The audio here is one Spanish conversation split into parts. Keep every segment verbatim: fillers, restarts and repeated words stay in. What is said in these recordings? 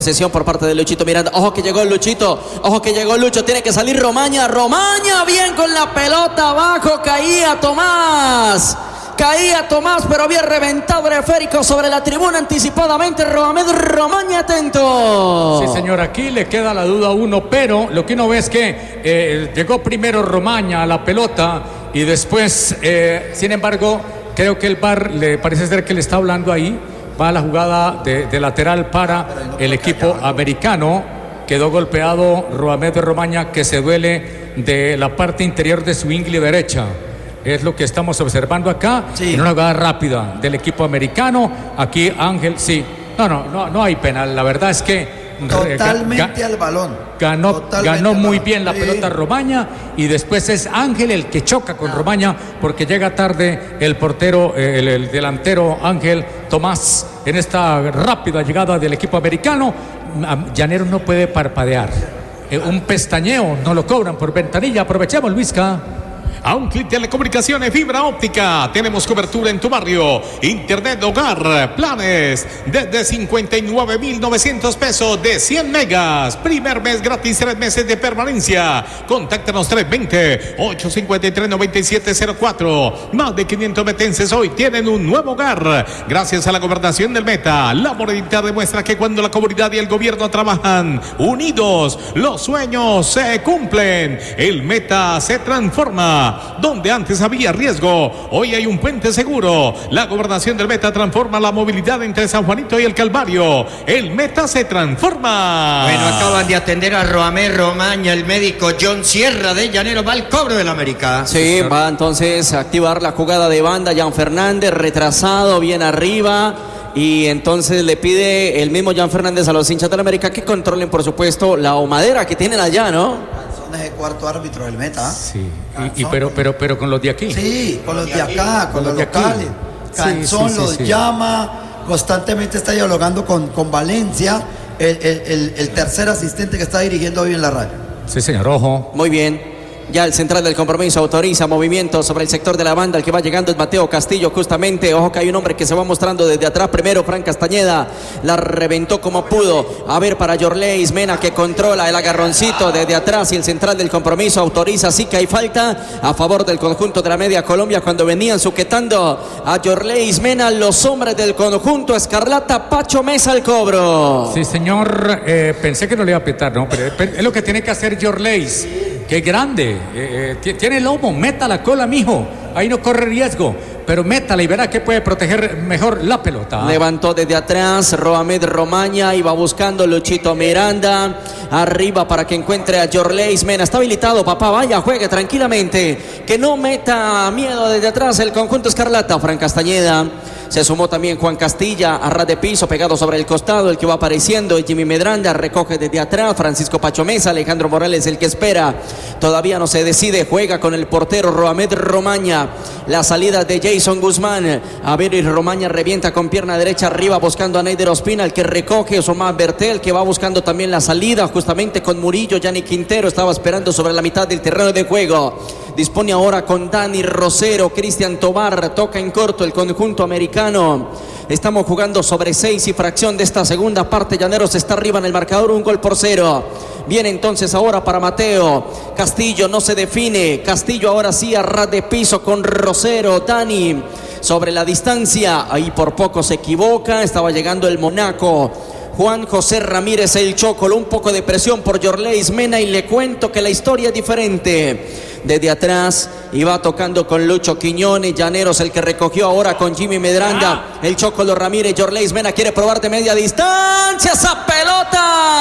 Sesión por parte de Luchito Miranda. Ojo que llegó Luchito. Ojo que llegó Lucho. Tiene que salir Romaña. Romaña bien con la pelota abajo. Caía Tomás. Caía Tomás, pero había reventado el esférico sobre la tribuna anticipadamente. Roamed Romaña, atento. Sí, señor, aquí le queda la duda a uno, pero lo que uno ve es que eh, llegó primero Romaña a la pelota y después, eh, sin embargo, creo que el V A R le parece ser que le está hablando ahí. Va a la jugada de, de lateral para el equipo americano. Quedó golpeado Roamed Romaña, que se duele de la parte interior de su ingle derecha. Es lo que estamos observando acá, sí. En una jugada rápida del equipo americano. Aquí Ángel, sí. No, no, no, no hay penal. La verdad es que totalmente al balón. Ganó, totalmente ganó muy balón. bien la sí. pelota Romaña. Y después es Ángel el que choca con ah. Romaña, porque llega tarde el portero, el, el delantero Ángel Tomás, en esta rápida llegada del equipo americano. Llanero no puede parpadear. Eh, un pestañeo no lo cobran por ventanilla. Aprovechemos, Luisca. A un clic telecomunicaciones fibra óptica. Tenemos cobertura en tu barrio. Internet hogar. Planes desde cincuenta y nueve mil novecientos pesos de cien megas. Primer mes gratis, tres meses de permanencia. Contáctanos tres dos cero, ocho cinco tres, nueve siete cero cuatro. Más de quinientos metenses hoy tienen un nuevo hogar. Gracias a la gobernación del Meta. La monedita demuestra que cuando la comunidad y el gobierno trabajan unidos, los sueños se cumplen. El Meta se transforma. Donde antes había riesgo, hoy hay un puente seguro. La gobernación del Meta transforma la movilidad entre San Juanito y el Calvario. El Meta se transforma. Bueno, acaban de atender a Roamed Romaña, el médico John Sierra de Llanero. Va al cobro del América. Sí, va entonces a activar la jugada de banda. Jan Fernández retrasado, bien arriba. Y entonces le pide el mismo Jan Fernández a los hinchas del América que controlen, por supuesto, la humadera que tienen allá, ¿no? Es el cuarto árbitro del Meta. Sí, y, y pero, pero, pero con los de aquí. Sí, con los de acá, con, con los, los locales. Canzón sí, sí, los sí, sí. llama, constantemente está dialogando con, con Valencia, el, el, el, el tercer asistente que está dirigiendo hoy en la radio. Sí, señor, ojo. Muy bien. Ya el central del compromiso autoriza movimiento sobre el sector de la banda. El que va llegando es Mateo Castillo, justamente. Ojo que hay un hombre que se va mostrando desde atrás. Primero Fran Castañeda, la reventó como pudo. A ver para Yorleis Mena, que controla el agarroncito desde atrás. Y el central del compromiso autoriza. Sí que hay falta a favor del conjunto de la Media Colombia cuando venían sujetando a Yorleis Mena. Los hombres del conjunto escarlata. Pacho Mesa al cobro. Sí, señor. Eh, pensé que no le iba a apretar, ¿no? Pero es lo que tiene que hacer Yorleis. Qué grande, eh, eh, tiene lomo, meta la cola, mijo, ahí no corre riesgo, pero métala y verá que puede proteger mejor la pelota. Levantó desde atrás Roamed Romaña, iba buscando Luchito Miranda, arriba para que encuentre a Yorleis Mena. Está habilitado, papá, vaya, juegue tranquilamente, que no meta miedo desde atrás el conjunto escarlata. Fran Castañeda. Se sumó también Juan Castilla a ras de piso, pegado sobre el costado, el que va apareciendo. Jimmy Medranda recoge desde atrás. Francisco Pacho Mesa, Alejandro Morales, el que espera. Todavía no se decide, juega con el portero Roamed Romaña. La salida de Jason Guzmán. A ver, y Romaña revienta con pierna derecha arriba, buscando a Neider Ospina, el que recoge. Osomar Bertel, que va buscando también la salida, justamente con Murillo. Yanni Quintero estaba esperando sobre la mitad del terreno de juego. Dispone ahora con Dani Rosero, Cristian Tobar, toca en corto el conjunto americano. Estamos jugando sobre seis y fracción de esta segunda parte. Llaneros está arriba en el marcador, un gol por cero. Viene entonces ahora para Mateo. Castillo no se define. Castillo ahora sí a ras de piso con Rosero. Dani sobre la distancia. Ahí por poco se equivoca. Estaba llegando el Monaco. Juan José Ramírez el Chocolo, un poco de presión por Yorleis Mena y le cuento que la historia es diferente. Desde atrás iba tocando con Lucho Quiñones, Llaneros el que recogió ahora con Jimmy Medranda, el Chocolo Ramírez. Yorleis Mena quiere probar de media distancia esa pelota.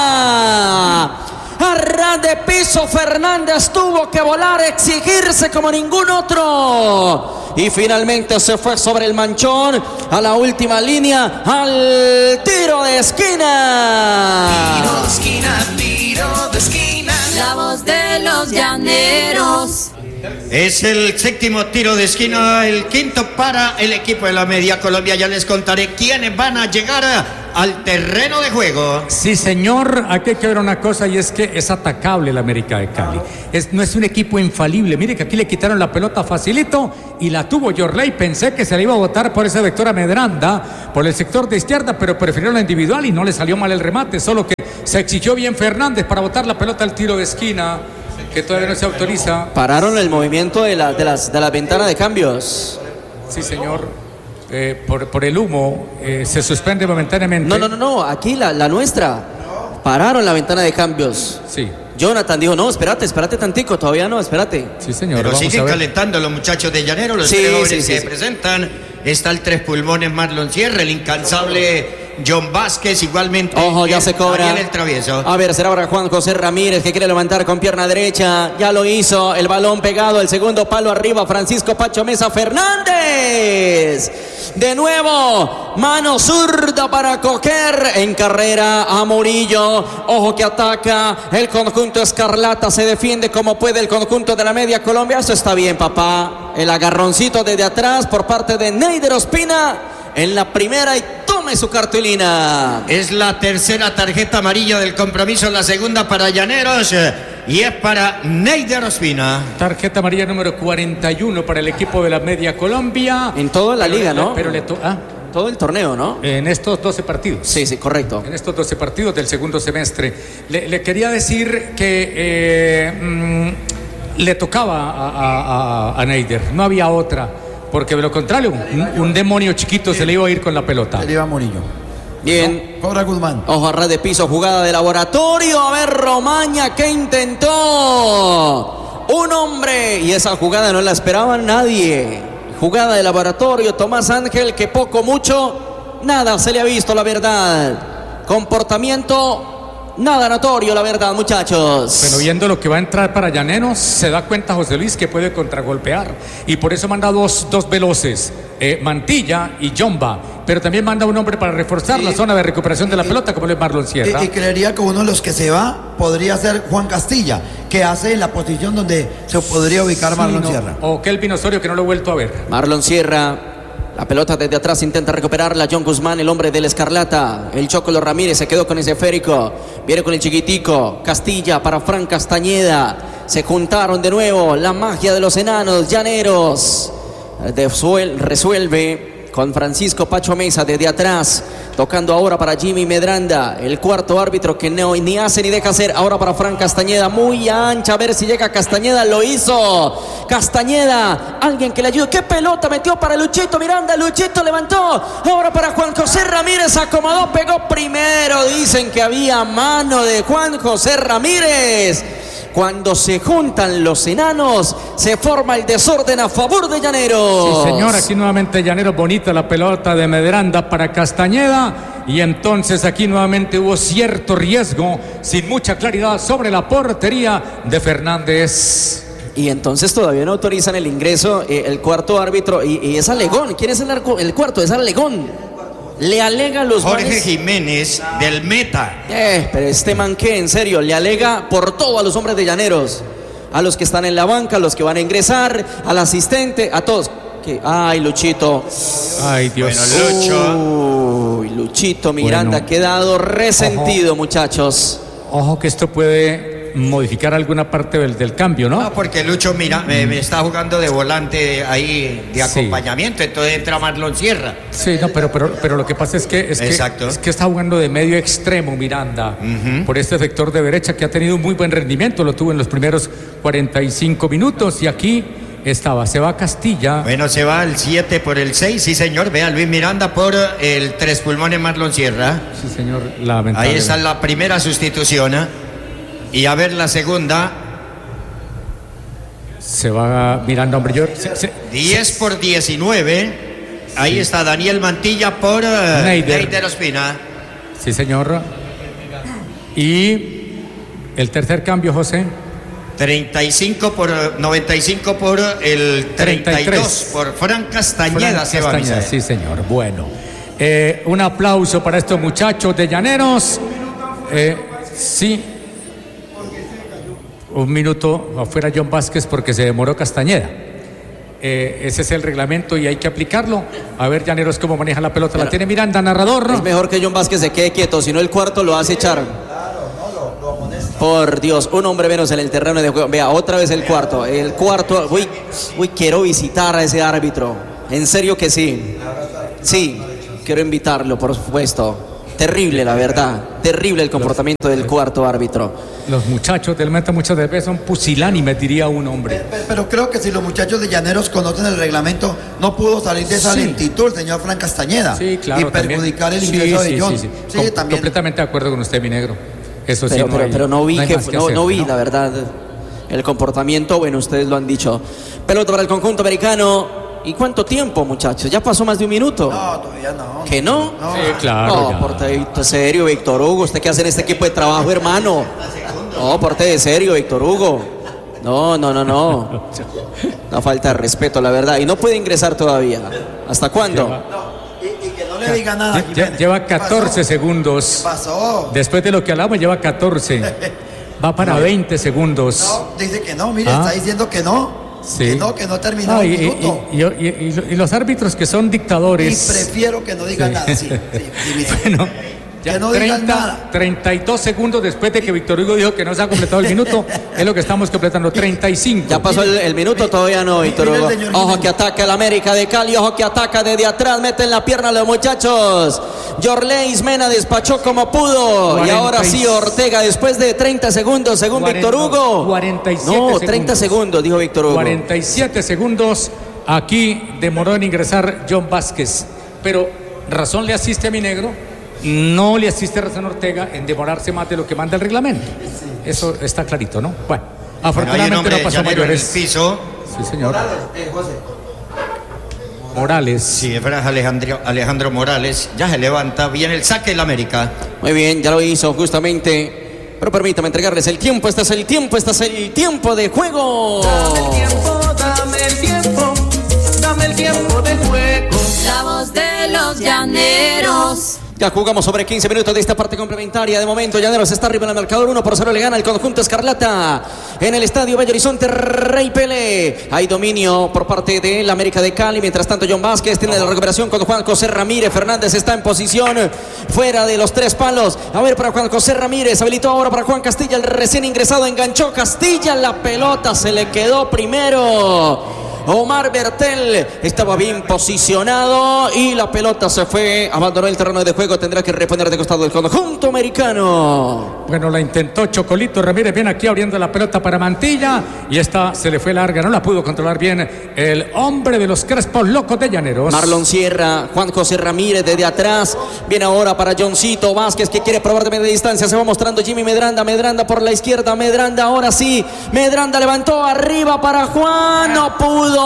A ras de piso Fernández tuvo que volar, exigirse como ningún otro. Y finalmente se fue sobre el manchón a la última línea, al tiro de esquina. Tiro de esquina, tiro de esquina. La voz de los llaneros. Es el séptimo tiro de esquina, el quinto para el equipo de la Media Colombia. Ya les contaré quiénes van a llegar al terreno de juego. Sí, señor, aquí hay que ver una cosa y es que es atacable el América de Cali. Es, no es un equipo infalible. Mire que aquí le quitaron la pelota facilito y la tuvo Yorley. Pensé que se le iba a botar por ese vector a Medranda, por el sector de izquierda, pero prefirió la individual y no le salió mal el remate. Solo que se exigió bien Fernández para botar la pelota al tiro de esquina, que todavía no se autoriza. Pararon el movimiento de la, de las, de la ventana de cambios. Sí, señor. Eh, por, por el humo eh, se suspende momentáneamente. No, no, no, no. Aquí la, la nuestra. Pararon la ventana de cambios. Sí. Jonathan dijo, no, espérate, espérate tantico, todavía no, espérate. Sí, señor. Pero vamos siguen a ver. calentando los muchachos de Llanero, los Sí, tres jóvenes sí, que sí, se sí. presentan. Está el tres pulmones Marlon Sierra, el incansable John Vázquez, igualmente. Ojo, ya el se cobra. Ariel el Travieso. A ver, será para Juan José Ramírez, que quiere levantar con pierna derecha. Ya lo hizo. El balón pegado, el segundo palo arriba. Francisco Pacho Mesa Fernández. De nuevo, mano zurda para coger en carrera a Murillo. Ojo que ataca el conjunto escarlata. Se defiende como puede el conjunto de la Media Colombia. Eso está bien, papá. El agarroncito desde atrás por parte de Neider Ospina en la primera y tome su cartulina. Es la tercera tarjeta amarilla del compromiso, la segunda para Llaneros eh, y es para Neider Ospina. Tarjeta amarilla número cuarenta y uno para el equipo de la Media Colombia. En toda la Pero liga, le- ¿no? Pero le to- ah, Todo el torneo, ¿no? en estos doce partidos. Sí, sí, correcto. En estos doce partidos del segundo semestre. Le, le quería decir que eh, mm, le tocaba a, a, a, a Neider, no había otra, porque de lo contrario, un, un demonio chiquito se le iba a ir con la pelota. Se le iba Murillo. Bien. Cobra Guzmán. Ojo a ras de piso, jugada de laboratorio. A ver, Romaña, que intentó un hombre. Y esa jugada no la esperaba nadie. Jugada de laboratorio, Tomás Ángel, que poco, mucho, nada se le ha visto, la verdad. Comportamiento nada notorio, la verdad, muchachos. Pero viendo lo que va a entrar para Llaneros, se da cuenta José Luis que puede contragolpear. Y por eso manda dos, dos veloces, eh, Mantilla y Jomba. Pero también manda un hombre para reforzar Sí. la zona de recuperación de la pelota, como es Marlon Sierra. Y, y creería que uno de los que se va podría ser Juan Castilla, que hace en la posición donde se podría ubicar Sí, Marlon no. Sierra. O Kelvin Osorio, que no lo he vuelto a ver. Marlon Sierra, la pelota desde atrás intenta recuperarla. John Guzmán, el hombre del Escarlata. El Chocolo Ramírez se quedó con ese esférico. Viene con el chiquitico. Castilla para Fran Castañeda. Se juntaron de nuevo. La magia de los enanos llaneros. De Suel, resuelve con Francisco Pacho Mesa desde atrás. Tocando ahora para Jimmy Medranda, el cuarto árbitro que no, ni hace ni deja hacer. Ahora para Fran Castañeda, muy ancha, a ver si llega Castañeda, lo hizo. Castañeda, alguien que le ayude. ¿Qué pelota metió para Luchito Miranda? Luchito levantó. Ahora para Juan José Ramírez, acomodó, pegó primero. Dicen que había mano de Juan José Ramírez. Cuando se juntan los enanos, se forma el desorden a favor de Llaneros. Sí, señor, aquí nuevamente Llaneros, bonita la pelota de Medranda para Castañeda. Y entonces aquí nuevamente hubo cierto riesgo, sin mucha claridad, sobre la portería de Fernández. Y entonces todavía no autorizan el ingreso, eh, el cuarto árbitro, y, y es Alegón. ¿Quién es el, arco, el cuarto? Es Alegón. Le alega a los Jorge manes- Jiménez del Meta. Eh, pero este man que en serio le alega por todo a los hombres de Llaneros, a los que están en la banca, a los que van a ingresar, al asistente, a todos. Que, ay, Luchito. Ay, Dios. Bueno, Lucho. Uy, Luchito Miranda Bueno. ha quedado resentido, muchachos. Ojo que esto puede modificar alguna parte del, del cambio, ¿no? No, porque Lucho mira, me, me está jugando de volante ahí de Sí. acompañamiento, entonces entra Marlon Sierra. Sí, no, pero, pero, pero lo que pasa es que, es que, Exacto. es que está jugando de medio extremo Miranda, por este sector de derecha que ha tenido un muy buen rendimiento, lo tuvo en los primeros cuarenta y cinco minutos y aquí estaba, se va a Castilla. Bueno, se va el siete por el seis, sí señor, vea Luis Miranda por el tres pulmones Marlon Sierra. Sí, señor, lamentable. Ahí está la primera sustitución. ¿eh? Y a ver la segunda, Se va Miranda, hombre, yo... se- se- diez por diecinueve. Ahí está Daniel Mantilla por eh, Neider. Neider Ospina. sí, señor. Y el tercer cambio, José. treinta y cinco por noventa y cinco por el treinta y dos treinta y tres. por Fran Castañeda. Fran se va a Castañeda, Misael. sí, señor. Bueno, eh, un aplauso para estos muchachos de Llaneros. Eh, sí. un minuto afuera John Vázquez porque se demoró Castañeda. Eh, ese es el reglamento y hay que aplicarlo. A ver, Llaneros, cómo maneja la pelota. Pero la tiene Miranda, narrador. Es mejor que John Vázquez se quede quieto, si no el cuarto lo hace echar. Por Dios, un hombre menos en el terreno de juego. Vea, otra vez el cuarto. El cuarto, uy, uy, quiero visitar a ese árbitro. En serio que sí. Sí, quiero invitarlo, por supuesto. Terrible, la verdad. Terrible el comportamiento del cuarto árbitro. Los muchachos del Meta muchas veces son pusilánimes, diría un hombre. Pero, pero creo que si los muchachos de Llaneros conocen el reglamento, no pudo salir de esa sí. lentitud el señor Frank Castañeda. Sí, claro. Y perjudicar también. el ingreso sí, de John. Sí, sí, sí. sí. también. Completamente de acuerdo con usted, mi negro. Eso sí, pero, no pero, hay, pero no vi, no, que, que no, hacer, no vi ¿no? la verdad, el comportamiento, bueno, ustedes lo han dicho. Pelota para el conjunto americano. ¿Y cuánto tiempo, muchachos? ¿Ya pasó más de un minuto? No, todavía no. ¿Que no? No, sí, claro. No, porte de serio, Víctor Hugo. ¿Usted qué hace en este equipo de trabajo, hermano? No, porte de serio, Víctor Hugo. No, no, no, no. Una falta de respeto, la verdad. Y no puede ingresar todavía. ¿Hasta cuándo? No, y, y que no le diga nada. Lle- lleva catorce segundos. ¿Qué pasó? Después de lo que hablamos, lleva catorce. Va para no. veinte segundos. No, dice que no, mire, ¿Ah? Está diciendo que no. Sí. Que no, que no terminó no, el y, minuto. y, y, y, y, y los árbitros que son dictadores. Y prefiero que no digan sí. nada, sí. sí, sí mire. Bueno, ya que no treinta, digan nada. treinta y dos segundos después de que Víctor Hugo dijo que no se ha completado el minuto, es lo que estamos completando, treinta y cinco. Ya pasó el, el minuto, todavía no, Víctor Hugo. Ojo que ataca el América de Cali, ojo que ataca desde atrás, meten la pierna a los muchachos. Yorleis Mena despachó como pudo. cuarenta Y ahora sí, Ortega, después de treinta segundos, según cuarenta, Víctor Hugo. cuarenta y siete no, segundos. treinta segundos, dijo Víctor Hugo. cuarenta y siete segundos. Aquí demoró en ingresar John Vázquez. Pero razón le asiste a mi negro. No le asiste a Razón Ortega en demorarse más de lo que manda el reglamento. Eso está clarito, ¿no? Bueno, afortunadamente bueno, no pasó mayores. En el piso. Sí, señor. Morales, eh, José. Morales. Sí, es Alejandro, Alejandro Morales. Ya se levanta. Viene el saque del América. Muy bien, ya lo hizo justamente. Pero permítame entregarles el tiempo. Este es el tiempo, este es el tiempo de juego. Dame el tiempo, dame el tiempo, dame el tiempo de juego. La voz de los llaneros. Ya jugamos sobre quince minutos de esta parte complementaria. De momento, Llaneros está arriba en el marcador. uno por cero le gana el conjunto Escarlata en el estadio Bello Horizonte Rey Pelé. Hay dominio por parte del América de Cali. Mientras tanto, John Vázquez tiene la recuperación con Juan José Ramírez. Fernández está en posición fuera de los tres palos. A ver para Juan José Ramírez. Habilitó ahora para Juan Castilla, el recién ingresado. Enganchó Castilla. La pelota se le quedó primero. Omar Bertel estaba bien posicionado y la pelota se fue, abandonó el terreno de juego, tendrá que reponer de costado el conjunto americano. Bueno, la intentó Chocolito Ramírez, viene aquí abriendo la pelota para Mantilla y esta se le fue larga, no la pudo controlar bien el hombre de los Crespos Locos de Llaneros. Marlon Sierra, Juan José Ramírez desde atrás, viene ahora para Johncito Vázquez que quiere probar de media distancia, se va mostrando Jimmy Medranda, Medranda por la izquierda, Medranda ahora sí, Medranda levantó arriba para Juan, no pudo.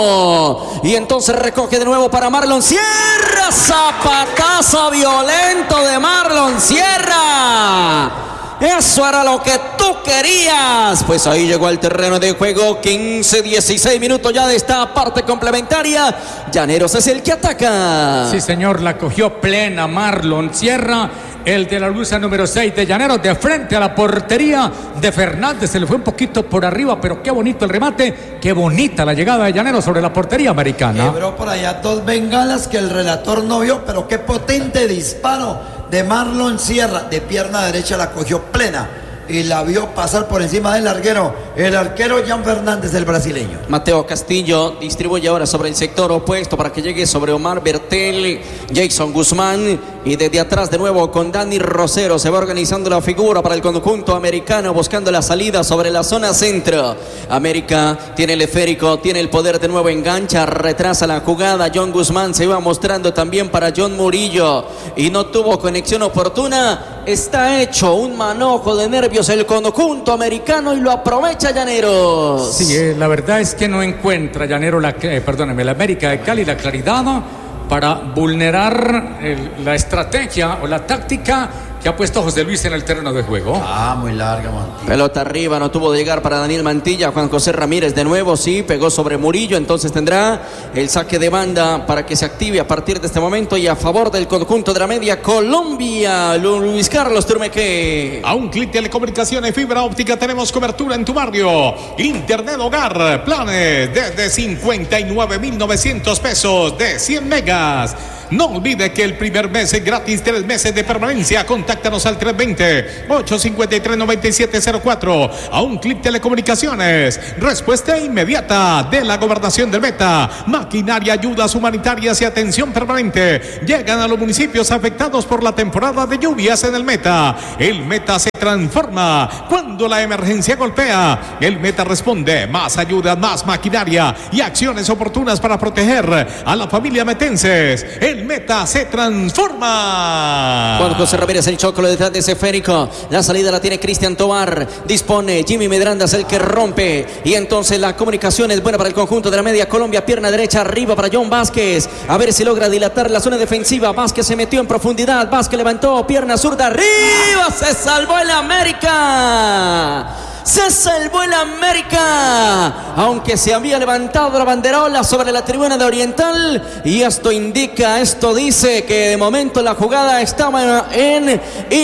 Y entonces recoge de nuevo para Marlon Sierra. Zapatazo violento de Marlon Sierra. Eso era lo que tú querías. Pues ahí llegó al terreno de juego. quince, dieciséis minutos ya de esta parte complementaria. Llaneros es el que ataca. Sí, señor, la cogió plena Marlon Sierra. El de la blusa número seis de Llaneros, de frente a la portería de Fernández. Se le fue un poquito por arriba, pero qué bonito el remate. Qué bonita la llegada de Llaneros sobre la portería americana. Quebró por allá dos bengalas que el relator no vio, pero qué potente disparo de Marlon Sierra. De pierna derecha la cogió plena y la vio pasar por encima del larguero, el arquero Jan Fernández, el brasileño. Mateo Castillo distribuye ahora sobre el sector opuesto para que llegue sobre Omar Bertel, Jason Guzmán y desde atrás de nuevo con Dani Rosero. Se va organizando la figura para el conjunto americano buscando la salida sobre la zona centro. América tiene el esférico, tiene el poder de nuevo, engancha, retrasa la jugada. John Guzmán se iba mostrando también para John Murillo y no tuvo conexión oportuna. Está hecho un manojo de nervios el conjunto americano y lo aprovecha Llaneros. Sí, eh, la verdad es que no encuentra Llanero, la, eh, perdóneme, la América de Cali la claridad para vulnerar el, la estrategia o la táctica que ha puesto José Luis en el terreno de juego. Ah, muy larga, Mantilla. Pelota arriba, no tuvo de llegar para Daniel Mantilla. Juan José Ramírez de nuevo, sí, pegó sobre Murillo. Entonces tendrá el saque de banda para que se active a partir de este momento y a favor del conjunto de la media Colombia. Luis Carlos Turmeque. A un clic Telecomunicaciones Fibra Óptica tenemos cobertura en tu barrio. Internet hogar, planes desde cincuenta y nueve mil novecientos pesos de cien megas. No olvide que el primer mes es gratis, tres meses de permanencia. Contáctanos al tres dos cero, ocho cinco tres, nueve siete cero cuatro. A un clic Telecomunicaciones. Respuesta inmediata de la Gobernación del Meta. Maquinaria, ayudas humanitarias y atención permanente. Llegan a los municipios afectados por la temporada de lluvias en el Meta. El Meta se transforma cuando la emergencia golpea. El Meta responde. Más ayuda, más maquinaria y acciones oportunas para proteger a la familia metenses. El Meta se transforma. Juan José Ramírez, el Chocolo detrás de ese esférico. La salida la tiene Cristian Tobar. Dispone Jimmy Medranda, es el que rompe. Y entonces la comunicación es buena para el conjunto de la media Colombia. Pierna derecha arriba para John Vázquez. A ver si logra dilatar la zona defensiva. Vázquez se metió en profundidad. Vázquez levantó. Pierna zurda arriba. Se salvó el América. Se salvó el América, aunque se había levantado la banderola sobre la tribuna de Oriental, y esto indica, esto dice que de momento la jugada estaba en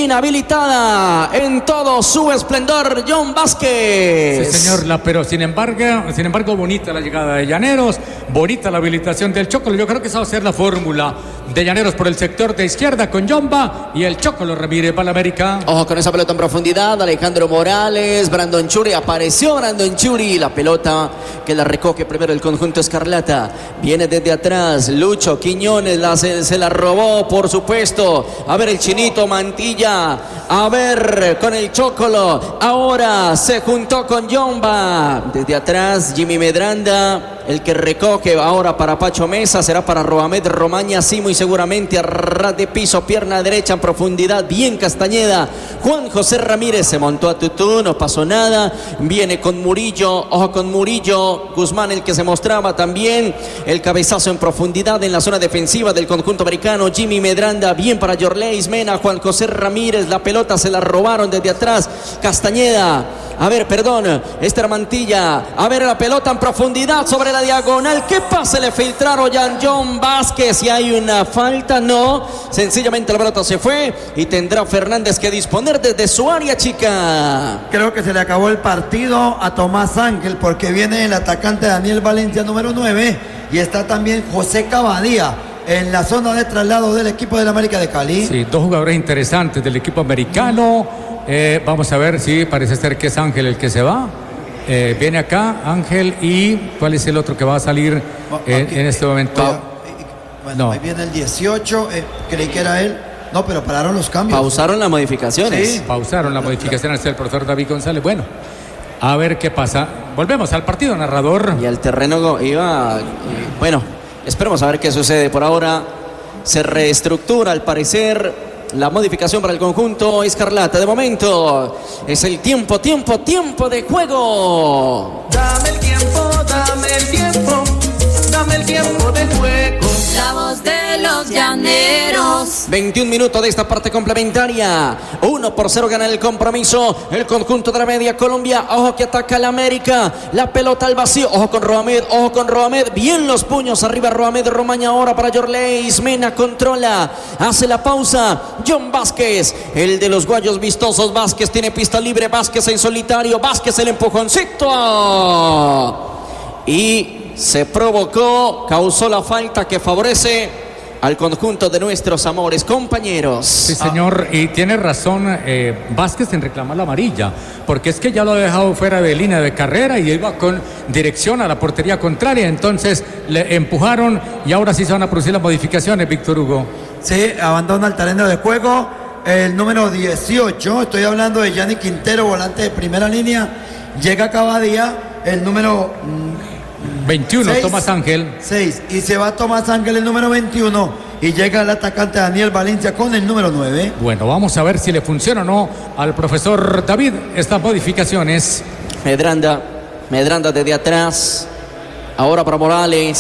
inhabilitada en todo su esplendor. John Vázquez. Sí, señor, la, pero sin embargo, sin embargo bonita la llegada de Llaneros, bonita la habilitación del Chocolo. Yo creo que esa va a ser la fórmula de Llaneros por el sector de izquierda con Yomba y el Chocolo Ramírez para la América. Ojo con esa pelota en profundidad. Alejandro Morales, Brandon Churi, apareció Brandon Churi, la pelota que la recoge primero el conjunto escarlata, viene desde atrás Lucho Quiñones, la, se, se la robó por supuesto, a ver el chinito Mantilla, a ver con el Chocolo, ahora se juntó con Yomba, desde atrás Jimmy Medranda, el que recoge ahora para Pacho Mesa, será para Roamed Romaña, sí, muy seguramente a ras de piso, pierna derecha en profundidad, bien Castañeda, Juan José Ramírez se montó a tutú, no pasó nada, viene con Murillo, ojo con Murillo, Guzmán el que se mostraba también, el cabezazo en profundidad en la zona defensiva del conjunto americano, Jimmy Medranda, bien para Yorleis Mena, Juan José Ramírez, la pelota se la robaron desde atrás, Castañeda, a ver, perdón, Esther Mantilla, a ver la pelota en profundidad sobre la diagonal, ¿qué pasa? Le filtraron ya John Vázquez, y hay una falta, no, sencillamente la pelota se fue y tendrá Fernández que disponer desde su área chica. Creo que se le acabó el partido a Tomás Ángel, porque viene el atacante Daniel Valencia número nueve y está también José Cavadía en la zona de traslado del equipo del América de Cali. Sí, dos jugadores interesantes del equipo americano. Eh, vamos a ver si sí, parece ser que es Ángel el que se va. Eh, viene acá Ángel, y ¿cuál es el otro que va a salir eh, en este momento? Va, bueno, no. Ahí viene el dieciocho, eh, creí que era él. No, pero pararon los cambios. Pausaron las modificaciones. Sí. Pausaron la modificación hasta el profesor David González. Bueno, a ver qué pasa. Volvemos al partido, narrador. Y al terreno iba... Bueno, esperemos a ver qué sucede. Por ahora se reestructura al parecer la modificación para el conjunto escarlata. De momento es el tiempo, tiempo, tiempo de juego. Dame el tiempo, dame el tiempo, dame el tiempo de juego. La voz de los llaneros. veintiún minutos de esta parte complementaria. uno por cero gana el compromiso el conjunto de la media Colombia. Ojo que ataca la América. La pelota al vacío. Ojo con Roamed. Ojo con Roamed. Bien los puños arriba. Roamed Romaña ahora para Yorleis Mena. Controla. Hace la pausa. John Vázquez. El de los guayos vistosos. Vázquez tiene pista libre. Vázquez en solitario. Vázquez el empujoncito. Y se provocó, causó la falta que favorece al conjunto de nuestros amores compañeros. Sí, señor, y tiene razón eh, Vázquez en reclamar la amarilla, porque es que ya lo ha dejado fuera de línea de carrera y iba con dirección a la portería contraria, entonces le empujaron y ahora sí se van a producir las modificaciones, Víctor Hugo. Sí, abandona el terreno de juego el número dieciocho, estoy hablando de Yanni Quintero, volante de primera línea, llega Cavadía, el número... veintiuno, seis, Tomás Ángel. seis, y se va Tomás Ángel el número veintiuno y llega el atacante Daniel Valencia con el número nueve. Bueno, vamos a ver si le funciona o no al profesor David estas modificaciones. Medranda, Medranda desde atrás, ahora para Morales,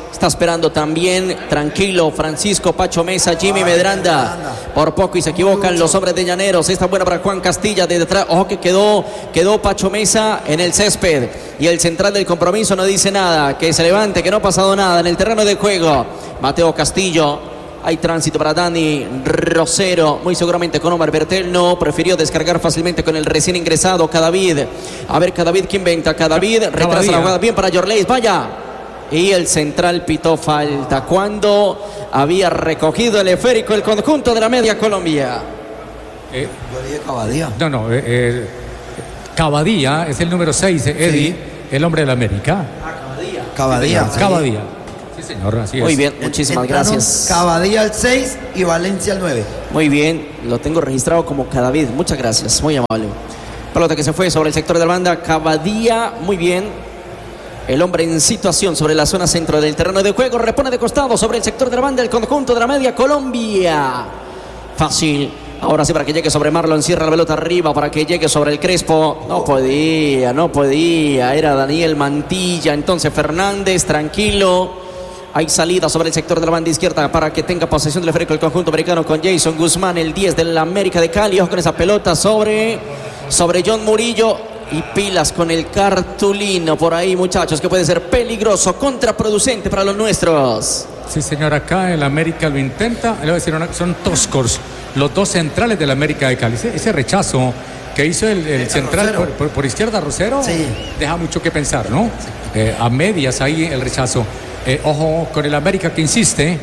Está esperando también, tranquilo, Francisco Pacho Mesa, Jimmy Medranda. Por poco y se equivocan los hombres de Llaneros. Esta buena para Juan Castilla de detrás. Ojo que quedó, quedó Pacho Mesa en el césped. Y el central del compromiso no dice nada. Que se levante, que no ha pasado nada en el terreno de juego. Mateo Castillo. Hay tránsito para Dani Rosero. Muy seguramente con Omar Bertel. No, prefirió descargar fácilmente con el recién ingresado Cadavid. A ver, Cadavid, ¿quién venta? Cadavid, retrasa la jugada bien para Yorleis. Vaya. Y el central pitó falta cuando había recogido el esférico el conjunto de la media Colombia. Eh, Yo dije Cavadía. no, no, eh, eh, Cavadía es el número seis, Eddie, Sí. el hombre de la América. Cavadía. sí. Cavadía. Sí, señor, así Muy es. bien, muchísimas Entraron gracias. Cavadía al seis y Valencia al nueve. Muy bien, lo tengo registrado como Cadavid. Muchas gracias, muy amable. Pelota que se fue sobre el sector de la banda. Cavadía, muy bien. El hombre en situación sobre la zona centro del terreno de juego. Repone de costado sobre el sector de la banda el conjunto de la media Colombia. Fácil. Ahora sí para que llegue sobre Marlon. Cierra la pelota arriba para que llegue sobre el Crespo. No podía, no podía. Era Daniel Mantilla. Entonces Fernández, tranquilo. Hay salida sobre el sector de la banda izquierda para que tenga posesión del esférico el conjunto americano con Jason Guzmán, el diez de la América de Cali. Ojo con esa pelota sobre, sobre John Murillo. Y pilas con el cartulino por ahí, muchachos, que puede ser peligroso, contraproducente para los nuestros. Sí, señor, acá el América lo intenta. Le voy a decir una- son toscos los dos centrales del América de Cali. Ese, ese rechazo que hizo el, el central Rosero. por, por- por izquierda, Rosero, Sí. deja mucho que pensar, ¿no? Eh, a medias ahí el rechazo. Eh, ojo con el América que insiste.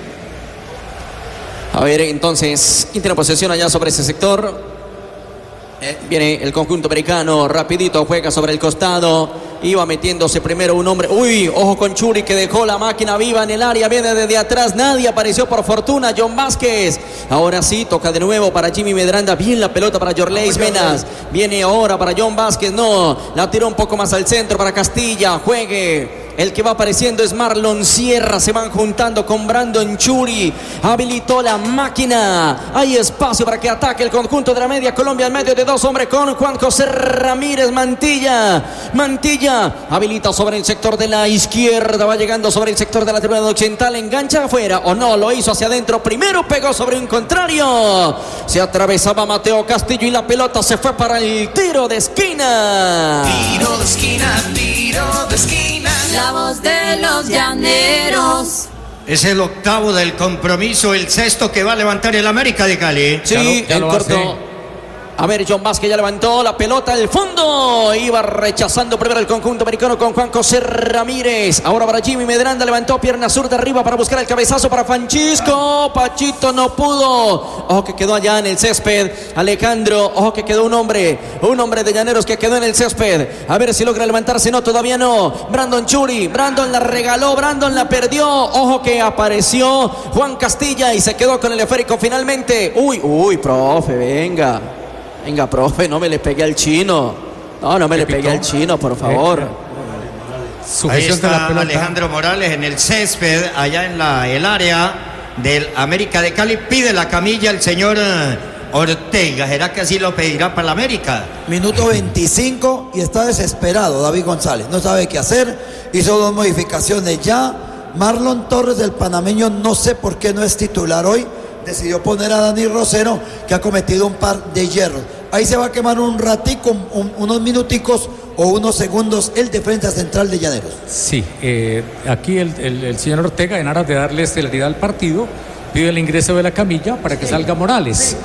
A ver, entonces, ¿quién tiene posesión allá sobre ese sector? Eh, viene el conjunto americano, rapidito, juega sobre el costado. Iba metiéndose primero un hombre. Uy, ojo con Churi que dejó la máquina viva en el área. Viene desde atrás, nadie apareció por fortuna. John Vázquez. Ahora sí, toca de nuevo para Jimmy Medranda. Bien la pelota para Yorleis Menas. Viene ahora para John Vázquez. No, la tiró un poco más al centro para Castilla. Juegue. El que va apareciendo es Marlon Sierra. Se van juntando con Brandon Churi. Habilitó la máquina. Hay espacio para que ataque el conjunto de la media Colombia. Al medio de dos hombres con Juan José Ramírez. Mantilla. Mantilla. Habilita sobre el sector de la izquierda. Va llegando sobre el sector de la tribuna occidental. Engancha afuera. O no, lo hizo hacia adentro. Primero pegó sobre un contrario. Se atravesaba Mateo Castillo y la pelota se fue para el tiro de esquina. Tiro de esquina, tiro de esquina. La voz de los llaneros. Es el octavo del compromiso, el sexto que va a levantar el América de Cali. Sí, Ya lo- ya el lo corto. hace. A ver, John Vázquez ya levantó la pelota al fondo. Iba rechazando primero el conjunto americano con Juan José Ramírez. Ahora para Jimmy Medranda. Levantó pierna sur de arriba para buscar el cabezazo para Francisco. Pachito no pudo. Ojo que quedó allá en el césped. Alejandro. Ojo que quedó un hombre. Un hombre de Llaneros que quedó en el césped. A ver si logra levantarse. No, todavía no. Brandon Churi. Brandon la regaló. Brandon la perdió. Ojo que apareció Juan Castilla y se quedó con el esférico finalmente. Uy, uy, profe, venga. Venga, profe, no me le pegue al chino. No, no me le ¿Qué pegue pitó? al chino, por favor. Ahí Sujeción de la está pelota. Alejandro Morales en el césped, allá en la, el área del América de Cali. Pide la camilla el señor eh, Ortega. ¿Será que así lo pedirá para la América? Minuto veinticinco y está desesperado David González. No sabe qué hacer. Hizo dos modificaciones ya. Marlon Torres del panameño, no sé por qué no es titular hoy. Decidió poner a Dani Rosero, que ha cometido un par de hierros. Ahí se va a quemar un ratico, un- unos minuticos o unos segundos el defensa central de Llaneros. Sí, eh, aquí el, el- el señor Ortega, en aras de darle celeridad al partido, pide el ingreso de la camilla para que salga Morales.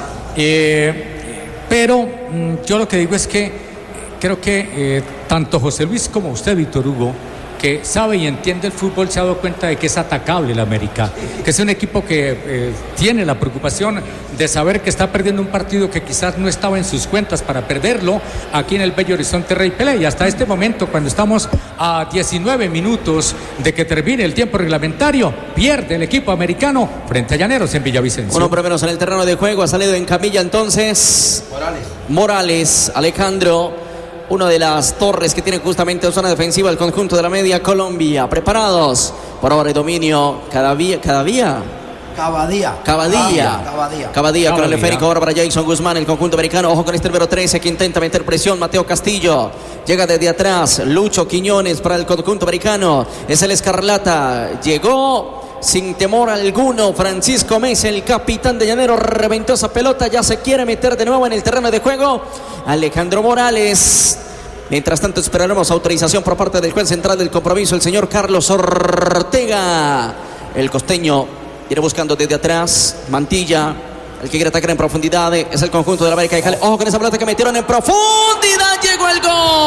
Eh, pero mm, yo lo que digo es que creo que eh, tanto José Luis como usted, Víctor Hugo, que sabe y entiende el fútbol, se ha dado cuenta de que es atacable el América, que es un equipo que eh, tiene la preocupación de saber que está perdiendo un partido que quizás no estaba en sus cuentas para perderlo aquí en el Bello Horizonte Rey Pelé. Y hasta este momento, cuando estamos a diecinueve minutos de que termine el tiempo reglamentario, pierde el equipo americano frente a Llaneros en Villavicencio. Un hombre menos en el terreno de juego. Ha salido en camilla entonces Morales. Morales, Alejandro. Una de las torres que tiene justamente zona defensiva el conjunto de la media Colombia. Preparados. Por ahora el dominio cada vía, cada vía. Cavadía. Cavadía. Cavadía. Cavadía con el Cavadía. esférico ahora para Jason Guzmán, el conjunto americano. Ojo con este número trece que intenta meter presión. Mateo Castillo llega desde atrás. Lucho Quiñones para el conjunto americano. Es el Escarlata. Llegó sin temor alguno. Francisco Mesa, el capitán de Llaneros, reventó esa pelota. Ya se quiere meter de nuevo en el terreno de juego Alejandro Morales. Mientras tanto esperaremos autorización por parte del juez central del compromiso, el señor Carlos Ortega. El costeño viene buscando desde atrás. Mantilla, el que quiere atacar en profundidad es el conjunto de la América de Cali. Ojo con esa pelota que metieron en profundidad. Llegó el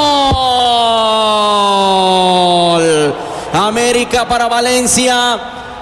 gol. América para Valencia.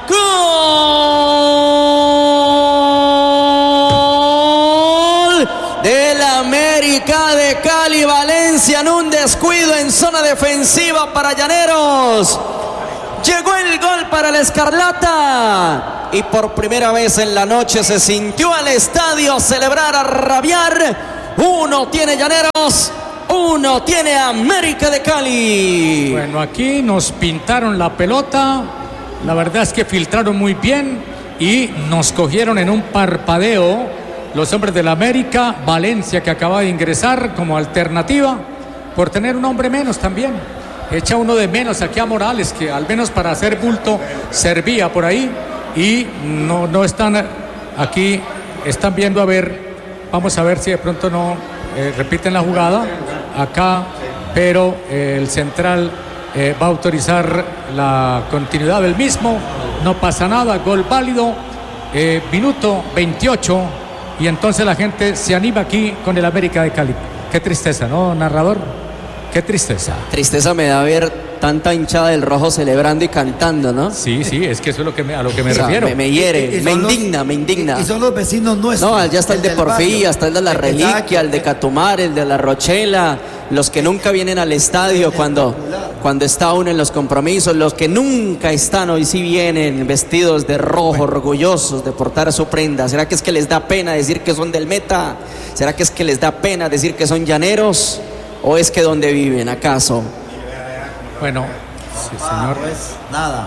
Gol del América de Cali. Valencia en un descuido en zona defensiva para Llaneros. Llegó el gol para el Escarlata y por primera vez en la noche se sintió al estadio celebrar, a rabiar. Uno tiene Llaneros, uno tiene América de Cali. Bueno, aquí nos pintaron la pelota. La verdad es que filtraron muy bien y nos cogieron en un parpadeo los hombres del América. Valencia, que acaba de ingresar como alternativa por tener un hombre menos también. Echa uno de menos aquí a Morales, que al menos para hacer bulto servía por ahí. Y no, no están aquí, están viendo a ver. Vamos a ver si de pronto no eh, repiten la jugada acá, pero eh, el central eh, va a autorizar la continuidad del mismo. No pasa nada, gol válido, eh, minuto veintiocho, y entonces la gente se anima aquí con el América de Cali. Qué tristeza, ¿no, narrador? Qué tristeza. Tristeza me da ver tanta hinchada del rojo celebrando y cantando, ¿no? Sí, sí, es que eso es lo que me, a lo que me O sea, refiero. me, me hiere, Y- y me son los- indigna, me indigna. Y, y son los vecinos nuestros. No, ya está el de del barrio. Porfía, está el de la El que Reliquia, el de Catumar, el de la Rochela, los que nunca vienen al estadio cuando, cuando está uno en los compromisos, los que nunca están hoy sí vienen vestidos de rojo, orgullosos de portar su prenda. ¿Será que es que les da pena decir que son del Meta? ¿Será que es que les da pena decir que son llaneros? ¿O es que donde viven, acaso? Bueno, sí, señor. Pues nada.